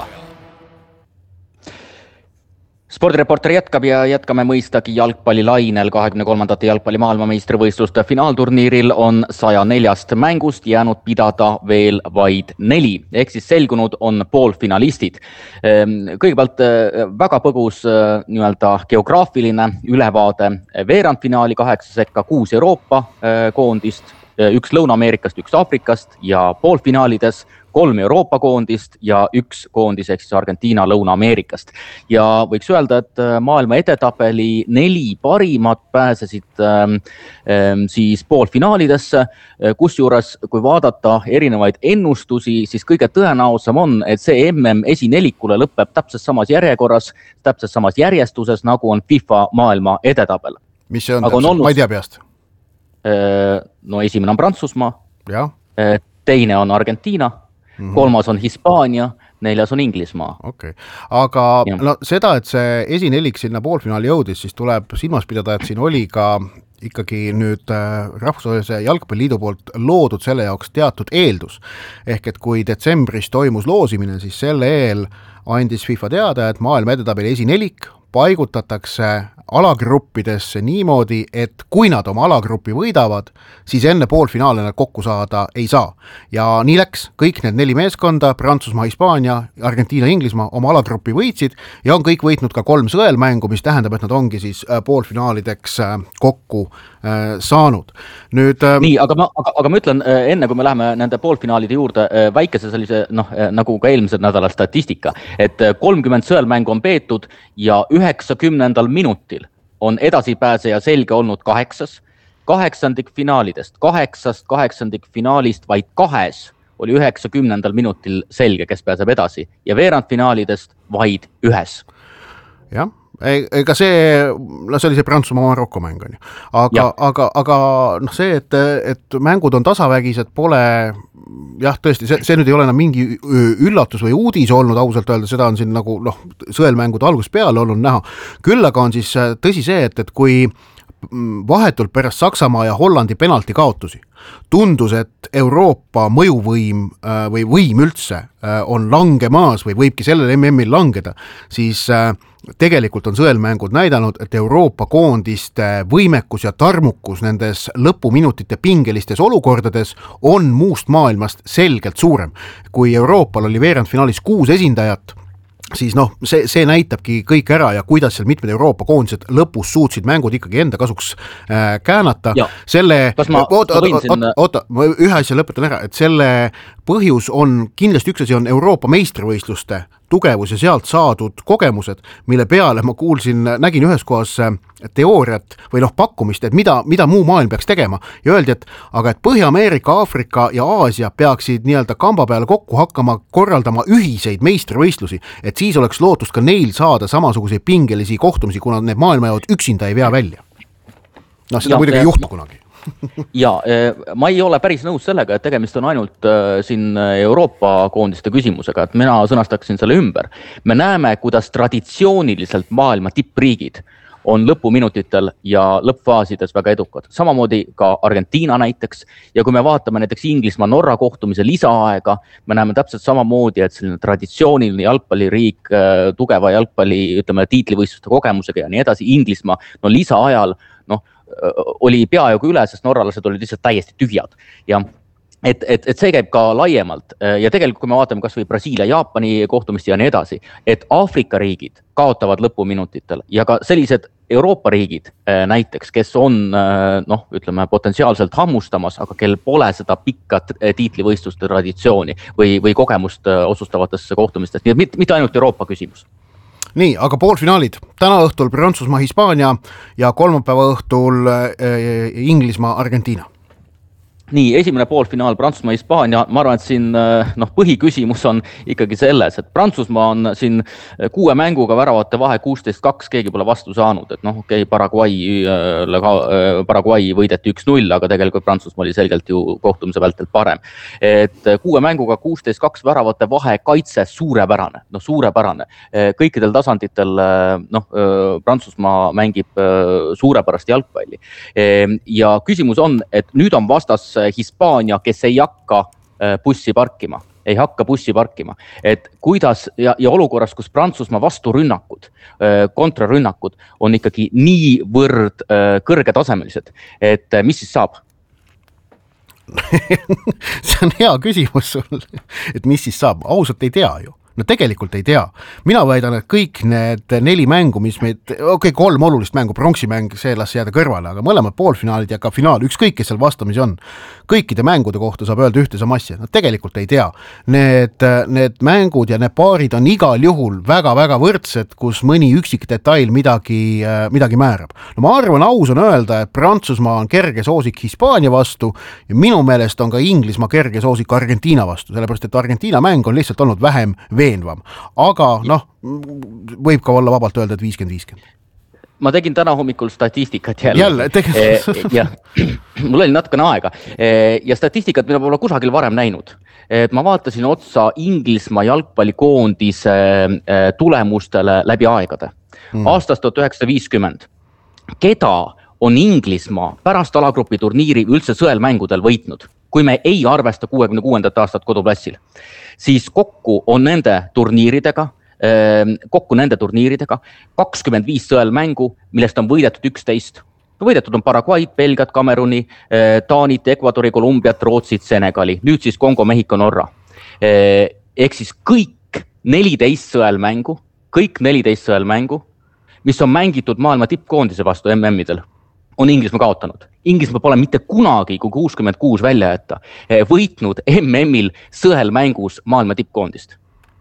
Spordireporter jätkab ja jätkame mõistagi jalgpallilainel. 23. jalgpalli maailmameistrivõistluste finaalturniiril on 104 mängust jäänud pidada veel vaid 4. Ehk siis selgunud on poolfinalistid. Kõigepealt väga põgus geograafiline ülevaade. Veerandfinaali 8 sekka 6 Euroopa koondist, 1 Lõuna-Ameerikast, 1 Aafrikast ja poolfinaalides 3 Euroopa koondist ja 1 koondis ehk siis Argentiina Lõuna-Ameerikast. Ja võiks öelda, et maailma edetabeli 4 parimat pääsesid siis poolfinaalidesse, kusjuures kui vaadata erinevaid ennustusi, siis kõige tõenäosam on, et see MM esinelikule lõpeb täpselt samas järjekorras, täpselt samas järjestuses, nagu on FIFA maailma edetabel. Mis see on täpselt? Ma ei tea peast. No esimene on Prantsusmaa, ja. Teine on Argentiina, 3. on Hispaania, 4. on Inglismaa. Okay. Aga no, seda, et see esinelik sinna poolfinaali jõudis, siis tuleb silmas pidada, et siin oli ka ikkagi nüüd Rahvusvahelise Jalgpalliliidu poolt loodud selle jaoks teatud eeldus. Ehk et kui detsembris toimus loosimine, siis selle eel andis FIFA teada, et maailma edetabeli esinelik paigutatakse alagruppidesse niimoodi, et kui nad oma alagrupi võidavad, siis enne poolfinaale nad kokku saada ei saa. Ja nii läks, kõik need 4 meeskonda, Prantsusmaa, Hispaania, Argentiina, Inglismaa oma alagrupi võitsid ja on kõik võitnud ka 3 sõelmängu, mis tähendab, et nad ongi siis poolfinaalideks kokku saanud. Nüüd, nii, aga ma ütlen, enne kui me läheme nende poolfinaalide juurde, väikese sellise, nagu ka eelmised nädala statistika, et 30 sõelmängu on peetud ja 90. minutil on edasipääseja selge olnud 8. Kaheksandikfinaalidest, 8 kaheksandikfinaalist vaid 2 oli 90. minutil selge, kes pääseb edasi ja veerandfinaalidest vaid 1. Jah. Ega see oli see Prantsusmaa-Marokko mäng on ju. Aga see, et mängud on tasavägised, pole jah, tõesti, see nüüd ei ole enam mingi üllatus või uudis olnud, ausalt öelda, seda on siin nagu sõelmängude algusest peale olnud näha. Küll aga on siis tõsi see, et kui vahetult pärast Saksamaa ja Hollandi penalti kaotusi tundus, et Euroopa mõjuvõim või võim üldse on langemaas või võibki sellel MM-il langeda, siis tegelikult on sõelmängud näidanud, et Euroopa koondiste võimekus ja tarmukus nendes lõpuminutite pingelistes olukordades on muust maailmast selgelt suurem. Kui Euroopal oli veerandfinaalis 6 esindajat, siis see näitabki kõik ära ja kuidas seal mitmed Euroopa koondised lõpus suutsid mängud ikkagi enda kasuks käänata. Ma ühe asja lõpetan ära, et selle põhjus on, kindlasti üks asi on Euroopa meistrivõistluste tugevus ja sealt saadud kogemused, mille peale ma nägin ühes kohas teooriat või pakkumist, et mida muu maailm peaks tegema ja öeldi, et Põhja-Ameerika, Aafrika ja Aasia peaksid nii-öelda kamba peale kokku hakkama korraldama ühiseid meistrivõistlusi, et siis oleks lootust ka neil saada samasuguseid pingelisi kohtumisi, kuna need maailmajõud üksinda ei vea välja. Seda muidugi ei juhtu kunagi. Ja ma ei ole päris nõus sellega, et tegemist on ainult siin Euroopa koondiste küsimusega, et mina sõnastaksin selle ümber. Me näeme, kuidas traditsiooniliselt maailma tippriigid on lõpuminutitel ja lõppfaasides väga edukad. Samamoodi ka Argentiina näiteks. Ja kui me vaatame näiteks Inglismaa-Norra kohtumise lisaaega, me näeme täpselt samamoodi, et selline traditsiooniline jalgpalliriik, tugeva jalgpalli, tiitlivõistluste kogemusega ja nii edasi, Inglismaa, lisaajal, oli peaaegu üle, sest norralased olid lihtsalt täiesti tühjad. Ja et see käib ka laiemalt ja tegelikult kui me vaatame kas või Brasiilia, Jaapani kohtumist ja nii edasi, et Aafrika riigid kaotavad lõpuminutitel ja ka sellised Euroopa riigid näiteks, kes on potentsiaalselt hammustamas, aga kel pole seda pikka tiitlivõistluste traditsiooni või kogemust otsustavatesse kohtumistest, nii et mitte ainult Euroopa küsimus. Nii, aga poolfinaalid. Täna õhtul Prantsusmaa, Hispaania ja kolmapäeva õhtul Inglismaa, Argentiina. Nii, esimene poolfinaal Prantsusmaa, Hispaania, ma arvan, et siin põhiküsimus on ikkagi selles, et Prantsusmaa on siin 6 mänguga väravate vahe 16-2, keegi pole vastu saanud, et Paraguay võideti 1-0, aga tegelikult Prantsusmaa oli selgelt ju kohtumise vältelt parem. Et 6 mänguga 16-2 väravate vahe kaitse suurepärane, suurepärane. Kõikidel tasanditel Prantsusmaa mängib suurepärast jalgpalli. Ja küsimus on, et nüüd on vastas Hispaania, kes ei hakka bussi parkima. Et kuidas ja olukorras, kus Prantsusmaa vasturünnakud, kontrarünnakud on ikkagi niivõrd kõrgetasemelised, et mis siis saab? See on hea küsimus sul, et mis siis saab? Ausalt ei tea ju. No tegelikult ei tea. Mina väidan, et kõik need 4 mängu, mis meid, 3 olulist mängu, pronksimäng, see las jääda kõrvale, aga mõlemad poolfinaalid ja ka finaal, ükskõik kes seal vastamisi on, kõikide mängude kohta saab öelda ühte sama asja. Nad tegelikult ei tea. Need mängud ja need paarid on igal juhul väga-väga võrdsed, kus mõni üksik detail midagi määrab. No ma arvan, aus on öelda, et Prantsusmaa on kerge soosik Hispaania vastu ja minu meelest on ka Inglismaa kerge soosik Argentiina vastu, sellepärast et Argentiina mäng on lihtsalt olnud vähem veenvam. Aga võib ka olla vabalt öelda, et 50-50. Ma tegin täna hommikul statistikat jälle. Ja mul oli natukene aega ja statistikat, mida pole kusagil varem näinud. et ma vaatasin otsa Inglismaa jalgpallikoondise tulemustele läbi aegade. Aastast 1950. Keda on Inglismaa pärast alagrupi turniiri üldse sõelmängudel võitnud? Kui me ei arvesta 66. aastat koduplassil, siis kokku nende turniiridega 25 sõelmängu, millest on võidetud 11. Võidetud on Paraguayt, Belgiat, Kameruni, Taanit, Ecuadori, Kolumbiat, Rootsit, Senegali, nüüd siis Kongo, Mehhiko, Norra. Ehk siis kõik 14 sõelmängu, mis on mängitud maailma tippkoondise vastu MM-idel, on Inglismaa kaotanud. Inglismaa pole mitte kunagi, kui 66 välja jätta, võitnud MM-il sõelmängus maailma tippkoondist.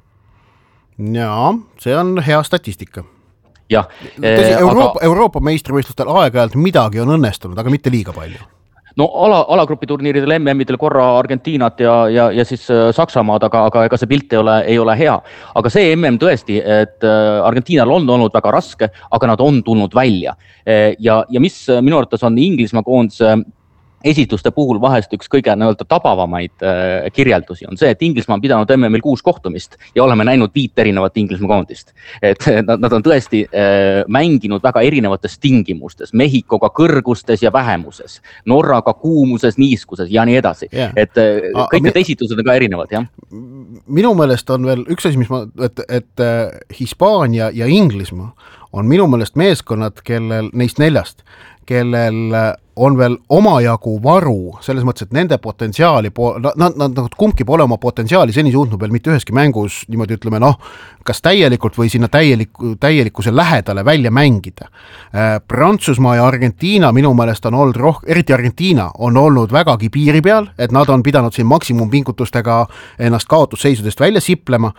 Jaa, see on hea statistika. Ja, Euroopa meistrivõistlustel aeg-ajalt midagi on õnnestunud, aga mitte liiga palju. No alagrupi turniiridel MM-idel korra Argentiinat ja siis Saksamaad, aga ega see pilt ei ole hea. Aga see MM tõesti, et Argentiinal on olnud väga raske, aga nad on tulnud välja. Ja mis minu arvates on Inglismaa koondise esituste puhul vahest üks kõige tabavamaid kirjeldusi on see, et Inglismaa on pidanud MM-il 6 kohtumist ja oleme näinud 5 erinevat Inglismaa koondist. Et nad on tõesti mänginud väga erinevates tingimustes, Mehhikoga kõrgustes ja vähemuses, Norraga kuumuses, niiskuses ja nii edasi. Et kõik need esitused on ka erinevad, jah. Minu meelest on veel üks asi, et Hispaania ja Inglismaa on minu meelest meeskonnad, neist 4, kellel on veel omajagu varu, selles mõttes, et nende potentsiaali, nad kumbki pole oma potentsiaali seni suutnud veel mitte üheski mängus, niimoodi ütleme, kas täielikult või sinna täielikkuse lähedale välja mängida. Prantsusmaa ja Argentiina minu meelest on olnud eriti Argentiina on olnud vägagi piiri peal, et nad on pidanud siin maksimumpingutustega ennast kaotusseisudest välja siplema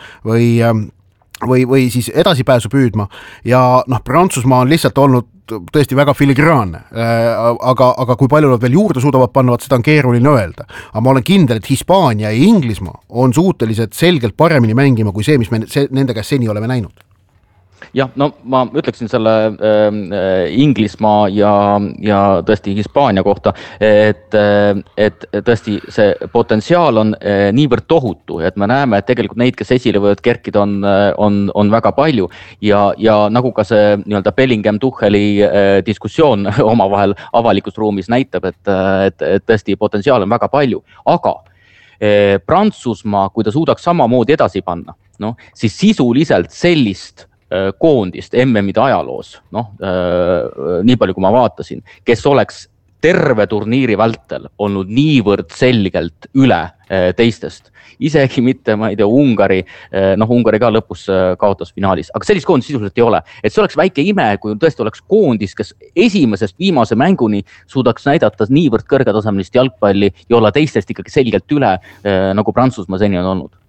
või siis edasipääsu püüdma ja Prantsusmaa on lihtsalt olnud tõesti väga filigraanne, aga kui palju nad veel juurde suudavad panna, seda on keeruline öelda. Aga ma olen kindel, et Hispaania ja Inglismaa on suutelised selgelt paremini mängima kui see, mis me nende käest seni oleme näinud. Jah, no ma ütleksin selle Inglismaa ja tõesti Hispaania kohta, et tõesti see potentsiaal on niivõrd tohutu, et me näeme, et tegelikult neid, kes esile võivad kerkida, on väga palju ja nagu ka see Bellingham Tucheli diskussioon omavahel avalikus ruumis näitab, et tõesti potentsiaal on väga palju, aga Prantsusmaa, kui ta suudaks samamoodi edasi panna, siis sisuliselt sellist koondist MM-ide ajaloos, nii palju kui ma vaatasin, kes oleks terve turniiri vältel olnud niivõrd selgelt üle teistest. Isegi mitte, ma ei tea, Ungari ka lõpus kaotas finaalis, aga sellist koondist sisuliselt ei ole. Et see oleks väike ime, kui tõesti oleks koondis, kes esimesest viimase mänguni suudaks näidata niivõrd kõrgetasemelist jalgpalli ja olla teistest ikkagi selgelt üle, nagu Prantsusmaa seni on olnud.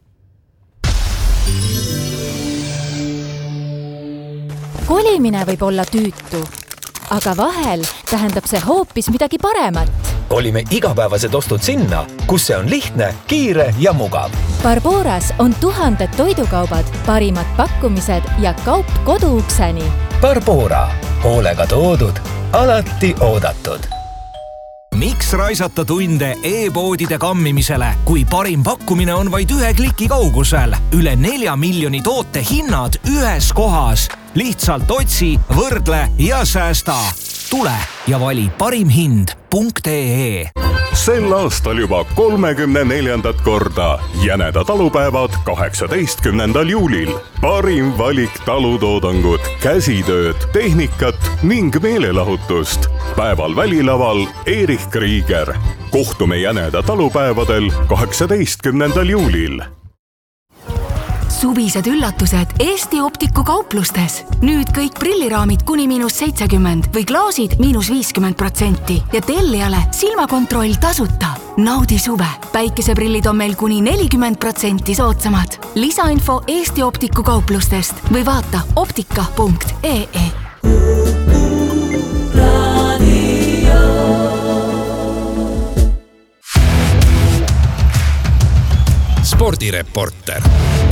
Kolimine võib olla tüütu, aga vahel tähendab see hoopis midagi paremat. Kolime igapäevased ostud sinna, kus see on lihtne, kiire ja mugav. Barboras on 1000 toidukaubad, parimad pakkumised ja kaup koduukseni. Barbora, hoolega toodud, alati oodatud. Miks raisata tunde e-poodide kammimisele, kui parim pakkumine on vaid 1 kliki kaugusel? Üle 4 miljoni toote hinnad ühes kohas. Lihtsalt otsi, võrdle ja säästa. Tule ja vali parimhind.ee. Sel aastal juba 34. korda Jäneda talupäevad 18. juulil. Parim valik talutoodangut, käsitööd, tehnikat ning meelelahutust. Päeval välilaval Erich Krieger. Kohtume Jäneda talupäevadel 18. juulil. Suvised üllatused Eesti Optiku kauplustes. Nüüd kõik prilliraamid kuni -70 või klaasid -50% ja tellijale silmakontroll tasuta. Naudi suve. Päikeseprillid on meil kuni 40% soodsamad. Lisainfo Eesti Optiku kauplustest või vaata optika.ee. Spordireporter.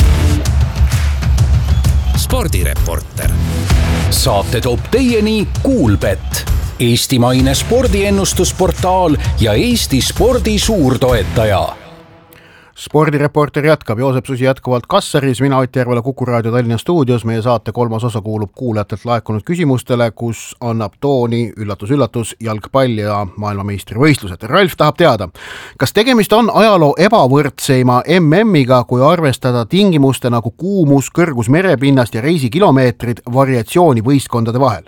Saate toob teieni Kuulbett, eestimaine spordiennustusportaal ja Eesti spordi suurtoetaja. spordireporter jätkab, Joosep Susi jätkuvalt Kassaris, mina Ott Järvela Kuku Raadio Tallinna stuudios. Meie saate kolmas osa kuulub kuulajatelt laekunud küsimustele, kus annab tooni, üllatus, jalgpall ja maailmameistrivõistlused. Ralf tahab teada, kas tegemist on ajaloo ebavõrdseima MM-iga, kui arvestada tingimuste nagu kuumus, kõrgus merepinnast ja reisikilomeetrid variatsiooni võistkondade vahel?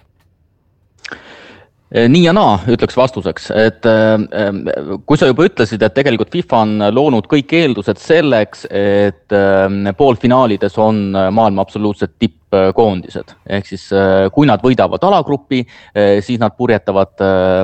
Nii ja naa, ütleks vastuseks, et kui sa juba ütlesid, et tegelikult FIFA on loonud kõik eeldused selleks, et poolfinaalides on maailma absoluutselt tippkoondised. Ehk siis kui nad võidavad alagrupi, siis nad purjetavad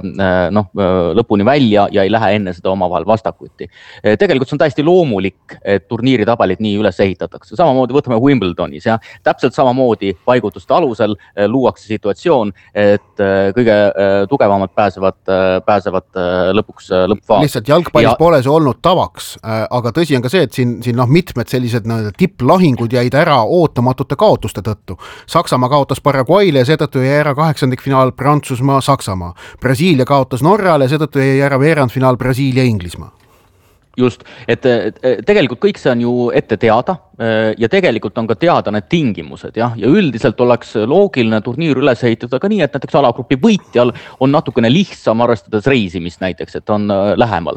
lõpuni välja ja ei lähe enne seda omavahel vastakuti. Tegelikult see on täiesti loomulik, et turniiritabelit nii üles ehitatakse. Samamoodi võtame Wimbledonis ja täpselt samamoodi paigutuste alusel luuakse situatsioon, et kõige tugevamad pääsevad lõpuks lõppfaas. Lihtsalt jalgpallis pole see olnud tavaks, aga tõsi on ka see, et siin mitmed sellised tipplahingud jäid ära ootamatute kaotuste tõttu. Saksamaa kaotas Paraguay'le ja seetõttu jäi ära 8. Prantsusmaa, Saksamaa. Brasiilia kaotas Norrale ja seetõttu jäi ära veerandfinaal Brasiilia, Inglismaa. Just, et tegelikult kõik see on ju ette teada ja tegelikult on ka teada need tingimused ja üldiselt oleks loogiline turniir üles ehitada ka nii, et näiteks alagrupi võitjal on natukene lihtsam arvestades reisimist näiteks, et on lähemal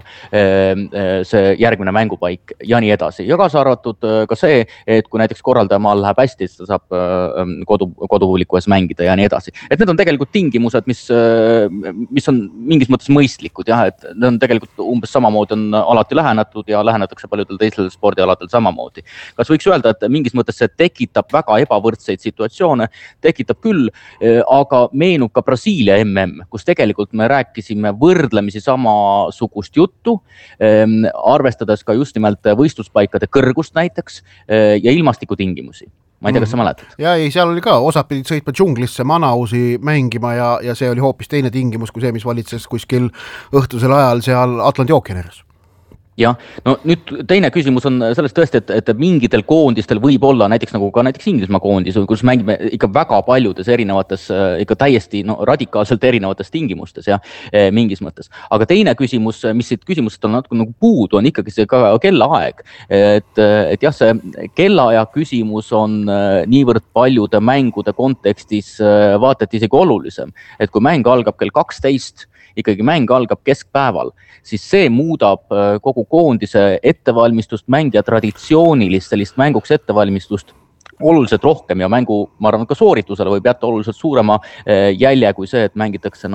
see järgmine mängupaik ja nii edasi. Ja kaasa arvatud ka see, et kui näiteks korraldajamaal läheb hästi, siis ta saab kodupubliku ees mängida ja nii edasi. Et need on tegelikult tingimused, mis on mingis mõttes mõistlikud, et need on tegelikult umbes samamoodi on alati lähenatud ja lähenatakse paljudel teisel spordialadel samamoodi. Kas võiks öelda, et mingis mõttes see tekitab väga ebavõrdseid situatsioone, tekitab küll, aga meenub ka Brasiilia MM, kus tegelikult me rääkisime võrdlemisi samasugust juttu, arvestades ka just nimelt võistluspaikade kõrgust näiteks ja ilmastikutingimusi. Ma ei tea, kas sa mäletad? Ja ei, seal oli ka, osad pidid sõitma džunglisse Manausi mängima ja see oli hoopis teine tingimus kui see, mis valitses kuskil õhtusel ajal seal Atlandi ookeaneres. Ja, no nüüd teine küsimus on sellest tõesti, et mingitel koondistel võib olla näiteks nagu ka näiteks Inglismaa koondis, kus mängime ikka väga paljudes erinevates, ikka täiesti radikaalselt erinevates tingimustes ja mingis mõttes. Aga teine küsimus, mis siit küsimusest on natuke nagu puudu, on ikkagi see ka kellaaeg. Et jah, see kellaaja küsimus on niivõrd paljude mängude kontekstis vaata et isegi olulisem. Et kui mäng algab kell 12, ikkagi mäng algab keskpäeval, siis see muudab kogu koondise ettevalmistust, mängija traditsioonilist sellist mänguks ettevalmistust oluliselt rohkem ja mängu, ma arvan, ka sooritusele võib jätta oluliselt suurema jälje kui see, et mängitakse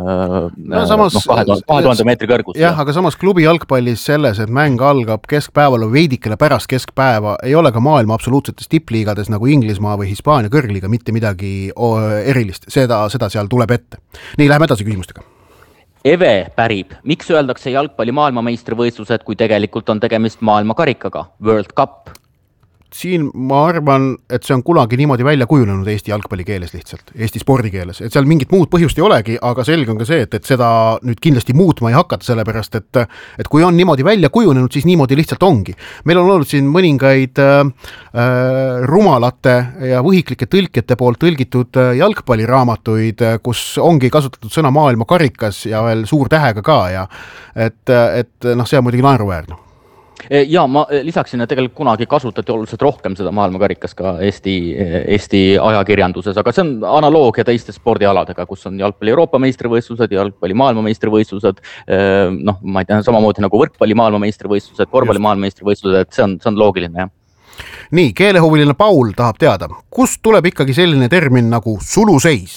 2000 meetri kõrgust. Jah, aga samas klubi jalgpallis selles, et mäng algab keskpäeval või veidikene pärast keskpäeva, ei ole ka maailma absoluutsetes tippliigades nagu Inglismaa või Hispaania kõrgliiga mitte midagi erilist. Seda seal tuleb ette. Nii, läheme edasi küsimustega. Eve pärib, miks öeldakse jalgpalli maailmameistrivõistlused, kui tegelikult on tegemist maailmakarikaga, World Cup? Siin ma arvan, et see on kunagi niimoodi välja kujunenud Eesti jalgpalli keeles lihtsalt, Eesti spordikeeles, et seal mingit muud põhjust ei olegi, aga selge on ka see, et seda nüüd kindlasti muutma ei hakata, sellepärast, et kui on niimoodi välja kujunenud, siis niimoodi lihtsalt ongi. Meil on olnud siin mõningaid rumalate ja võhiklike tõlkjate poolt tõlgitud jalgpalliraamatuid, kus ongi kasutatud sõna maailmakarikas ja veel suur tähega ka ja et see on muidugi naeruväärne. Ja ma lisaksin, et tegelikult kunagi kasutati oluliselt rohkem seda maailmakarikas ka Eesti ajakirjanduses, aga see on analoogia teiste spordialadega, kus on jalgpalli Euroopa meistrivõistlused, jalgpalli maailmameistrivõistlused, ma ei tea, samamoodi nagu võrkpalli maailmameistrivõistlused, korvpalli maailmameistrivõistlused, et see on loogiline, jah. Nii, keelehuviline Paul tahab teada, kust tuleb ikkagi selline termin nagu suluseis?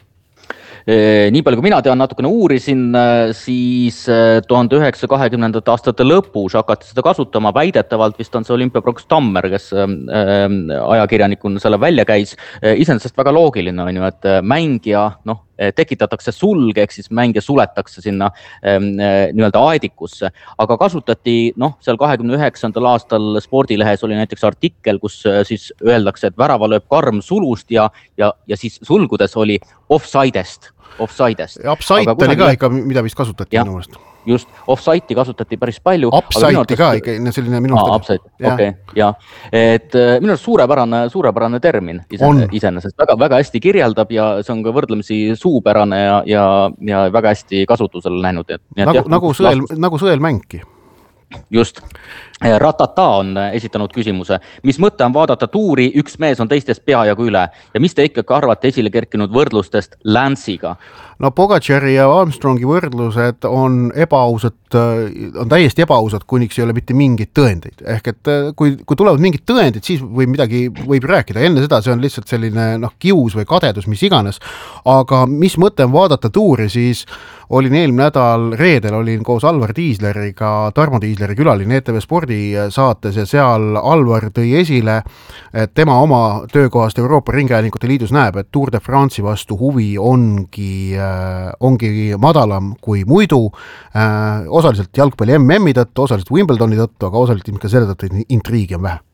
Nii palju kui mina tean, natukene uurisin, siis 1920. aastate lõpus hakati seda kasutama, väidetavalt vist on see Olympiaproks Tammer, kes ajakirjanikuna selle välja käis. Iseenesest väga loogiline on ju, et mängija tekitatakse sulg, ehk siis mängija suletakse sinna nii-öelda aedikusse, aga kasutati seal 29. aastal Spordilehes oli näiteks artikkel, kus siis öeldakse, et värava lööb karm sulust ja siis sulgudes oli offside'est. Upside oli ka ikka, mida vist kasutati minu meelest. Just, offside'i kasutati päris palju. Upside'i ka ikka, selline minu meelest. Okei, jah. Et minu meelest suurepärane termin iseenesest. Väga hästi kirjeldab ja see on ka võrdlemisi suupärane ja väga hästi kasutusele läinud. Nagu sõelmängki. Just. Ratata on esitanud küsimuse, mis mõte on vaadata tuuri, üks mees on teistest peajagu üle ja mis te ikkagi arvate esile kerkinud võrdlustest Lance'iga? No Pogacari ja Armstrongi võrdlused on täiesti ebaausad, kuniks ei ole mitte mingeid tõendeid. Ehk et kui tulevad mingid tõendid, siis võib rääkida. Enne seda see on lihtsalt selline kius või kadedus, mis iganes. Aga mis mõte on vaadata tuuri, siis olin eelmine nädal reedel, olin koos Alvar Tiisleriga, Tarmo Tiisleri külaline ETV spordisaates ja seal Alvar tõi esile, et tema oma töökohast Euroopa Ringhäälingute Liidus näeb, et Tour de France'i vastu huvi ongi madalam kui muidu, osaliselt jalgpalli MM-i tõttu, osaliselt Wimbledoni tõttu, aga osaliselt ka selle tõttu, et intriigi on vähe.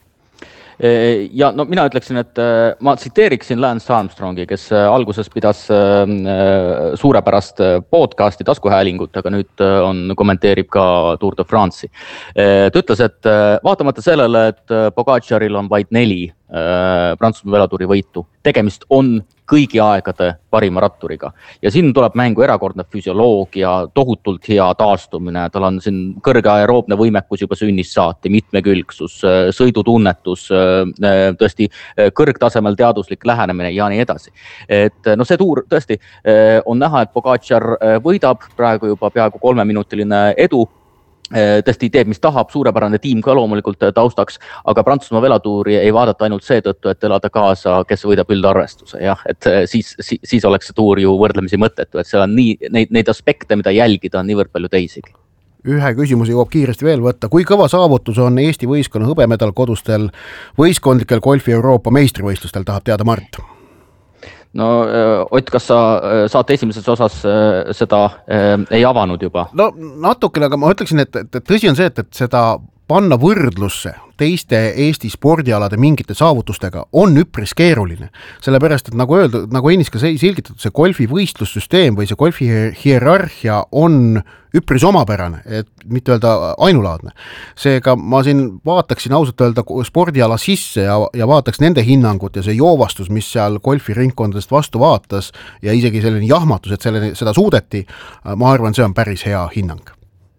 Ja no mina ütleksin, et ma tsiteeriksin Lance Armstrongi, kes alguses pidas suurepärast podcasti taskuhäälingut, aga nüüd kommenteerib ka Tour de France'i. Ta ütles, et vaatamata sellele, et Pogacaril on vaid 4 Prantsusmaa velotuuri võitu, tegemist on kõigi aegade parima ratturiga. Ja siin tuleb mängu erakordne füsioloogia, tohutult hea taastumine, tal on siin kõrge aeroobne võimekus juba sünnist saati, mitmekülgsus, sõidutunnetus, tõesti kõrgtasemel teaduslik lähenemine ja nii edasi. Et no see tuur tõesti on näha, et Pogacar võidab praegu juba peaaegu 3-minutiline edu, tõesti teeb, mis tahab, suurepärane tiim ka loomulikult taustaks, aga Prantsusmaa velotuuri ei vaadata ainult seetõttu, et elada kaasa, kes võidab üldarvestuse. Jah, et siis oleks see tuur ju võrdlemisi mõttetu, et seal on neid aspekte, mida jälgida, on niivõrd palju teisigi. Ühe küsimusi jõuab kiiresti veel võtta. Kui kõva saavutus on Eesti võistkonna hõbemedal kodustel võistkondlikel golfi Euroopa meistrivõistlustel, tahab teada Mart? No Ott, kas sa saate esimeses osas seda ei avanud juba? No natukene, aga ma ütleksin, et tõsi on see, et seda panna võrdlusse teiste Eesti spordialade mingite saavutustega on üpris keeruline. Sellepärast, et nagu öeldud, nagu ennist ka selgitatud, see golfi võistlussüsteem või see golfi hierarhia on üpris omapärane, et mitte öelda ainulaadne. Seega ma siin vaataksin ausalt öelda spordiala sisse ja vaataks nende hinnangut ja see joovastus, mis seal golfi ringkondadest vastu vaatas ja isegi selline jahmatus, et seda suudeti, ma arvan, see on päris hea hinnang.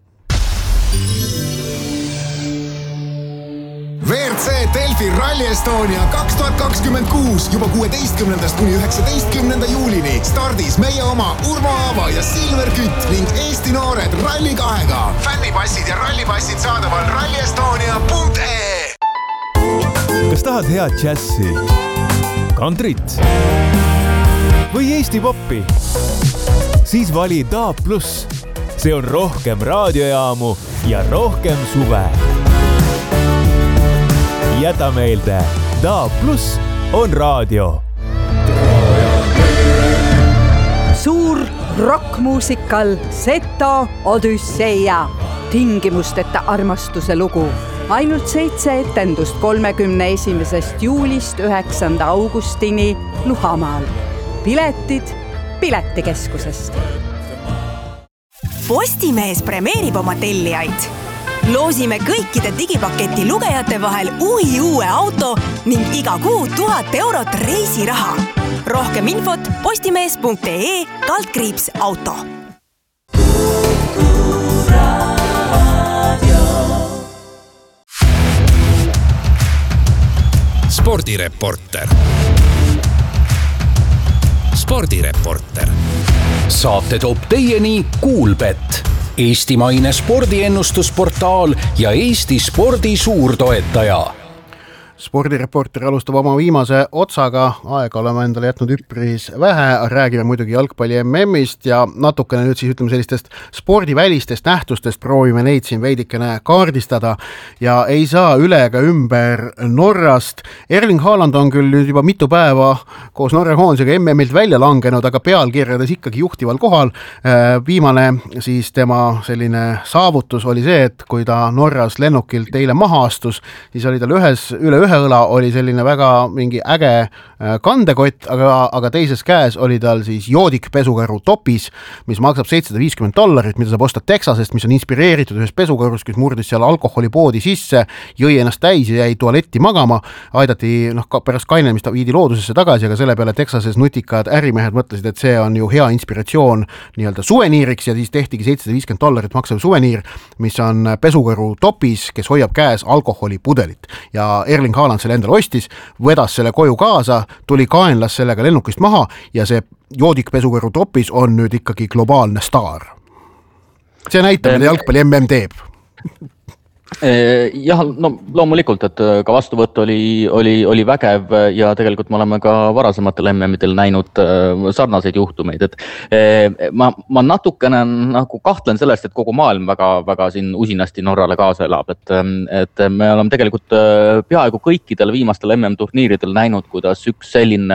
WRC Delfi Rally Estonia 2026 juba 16. kuni 19. juulini stardis meie oma Urmo Aava ja Silver Kütt ning Eesti noored Rally 2-ga. Fännipassid ja rallipassid saadaval rallyestonia.ee. Kas tahad head džässi, kantrit või Eesti poppi? Siis vali DAB+. See on rohkem raadiojaamu ja rohkem suve. Jäta meelde, DAB+ on raadio. Suur rockmuusikal Seto Odüsseia. Tingimusteta armastuse lugu. Ainult 7 etendust 31. juulist 9. augustini Luhamaal. Piletid Piletikeskusest. Postimees premeerib oma tellijaid. Loosime kõikide digipaketi lugejate vahel uue auto ning iga kuu 1000 eurot reisiraha. Rohkem infot postimees.ee/auto. Spordireporter. Saate toob teieni Kuulbett, eestimaine spordiennustusportaal ja Eesti spordi suurtoetaja. Spordireporter alustab oma viimase otsaga, aega oleme endale jätnud üpris vähe, räägime muidugi jalgpalli MM-ist ja natukene nüüd siis ütleme sellistest spordivälistest nähtustest, proovime neid siin veidikene kaardistada ja ei saa üle ega ümber Norrast. Erling Haaland on küll nüüd juba mitu päeva koos Norra koondisega MM-ilt välja langenud, aga pealkirjades ikkagi juhtival kohal. Viimane siis tema selline saavutus oli see, et kui ta Norras lennukilt eile maha astus, siis oli tal üle ühe õla oli selline väga mingi äge kandekott, aga teises käes oli tal siis joodik pesukaru topis, mis maksab $750, mida saab osta Texasest, mis on inspireeritud ühest pesukarust, kes murdis seal alkoholipoodi sisse, jõi ennast täis ja jäi tualetti magama, aidati pärast kainemist viidi loodusesse tagasi, aga selle peale Texases nutikad ärimehed mõtlesid, et see on ju hea inspiratsioon nii-öelda suveniiriks ja siis tehtigi $750 maksav suveniir, mis on pesukaru topis, kes hoiab käes alkoholipudelit ja Erling Haaland selle endale ostis, vedas selle koju kaasa, tuli kaenlas sellega lennukist maha ja see joodik pesukaru topis on nüüd ikkagi globaalne staar. See näitab, mida jalgpalli MM teeb. Jah, no loomulikult, et ka vastuvõtt oli vägev ja tegelikult me oleme ka varasematel MM-idel näinud sarnaseid juhtumeid, et ma natukene nagu kahtlen sellest, et kogu maailm väga siin usinasti Norrale kaasa elab, et me oleme tegelikult peaaegu kõikidel viimastel MM-turniiridel näinud, kuidas üks selline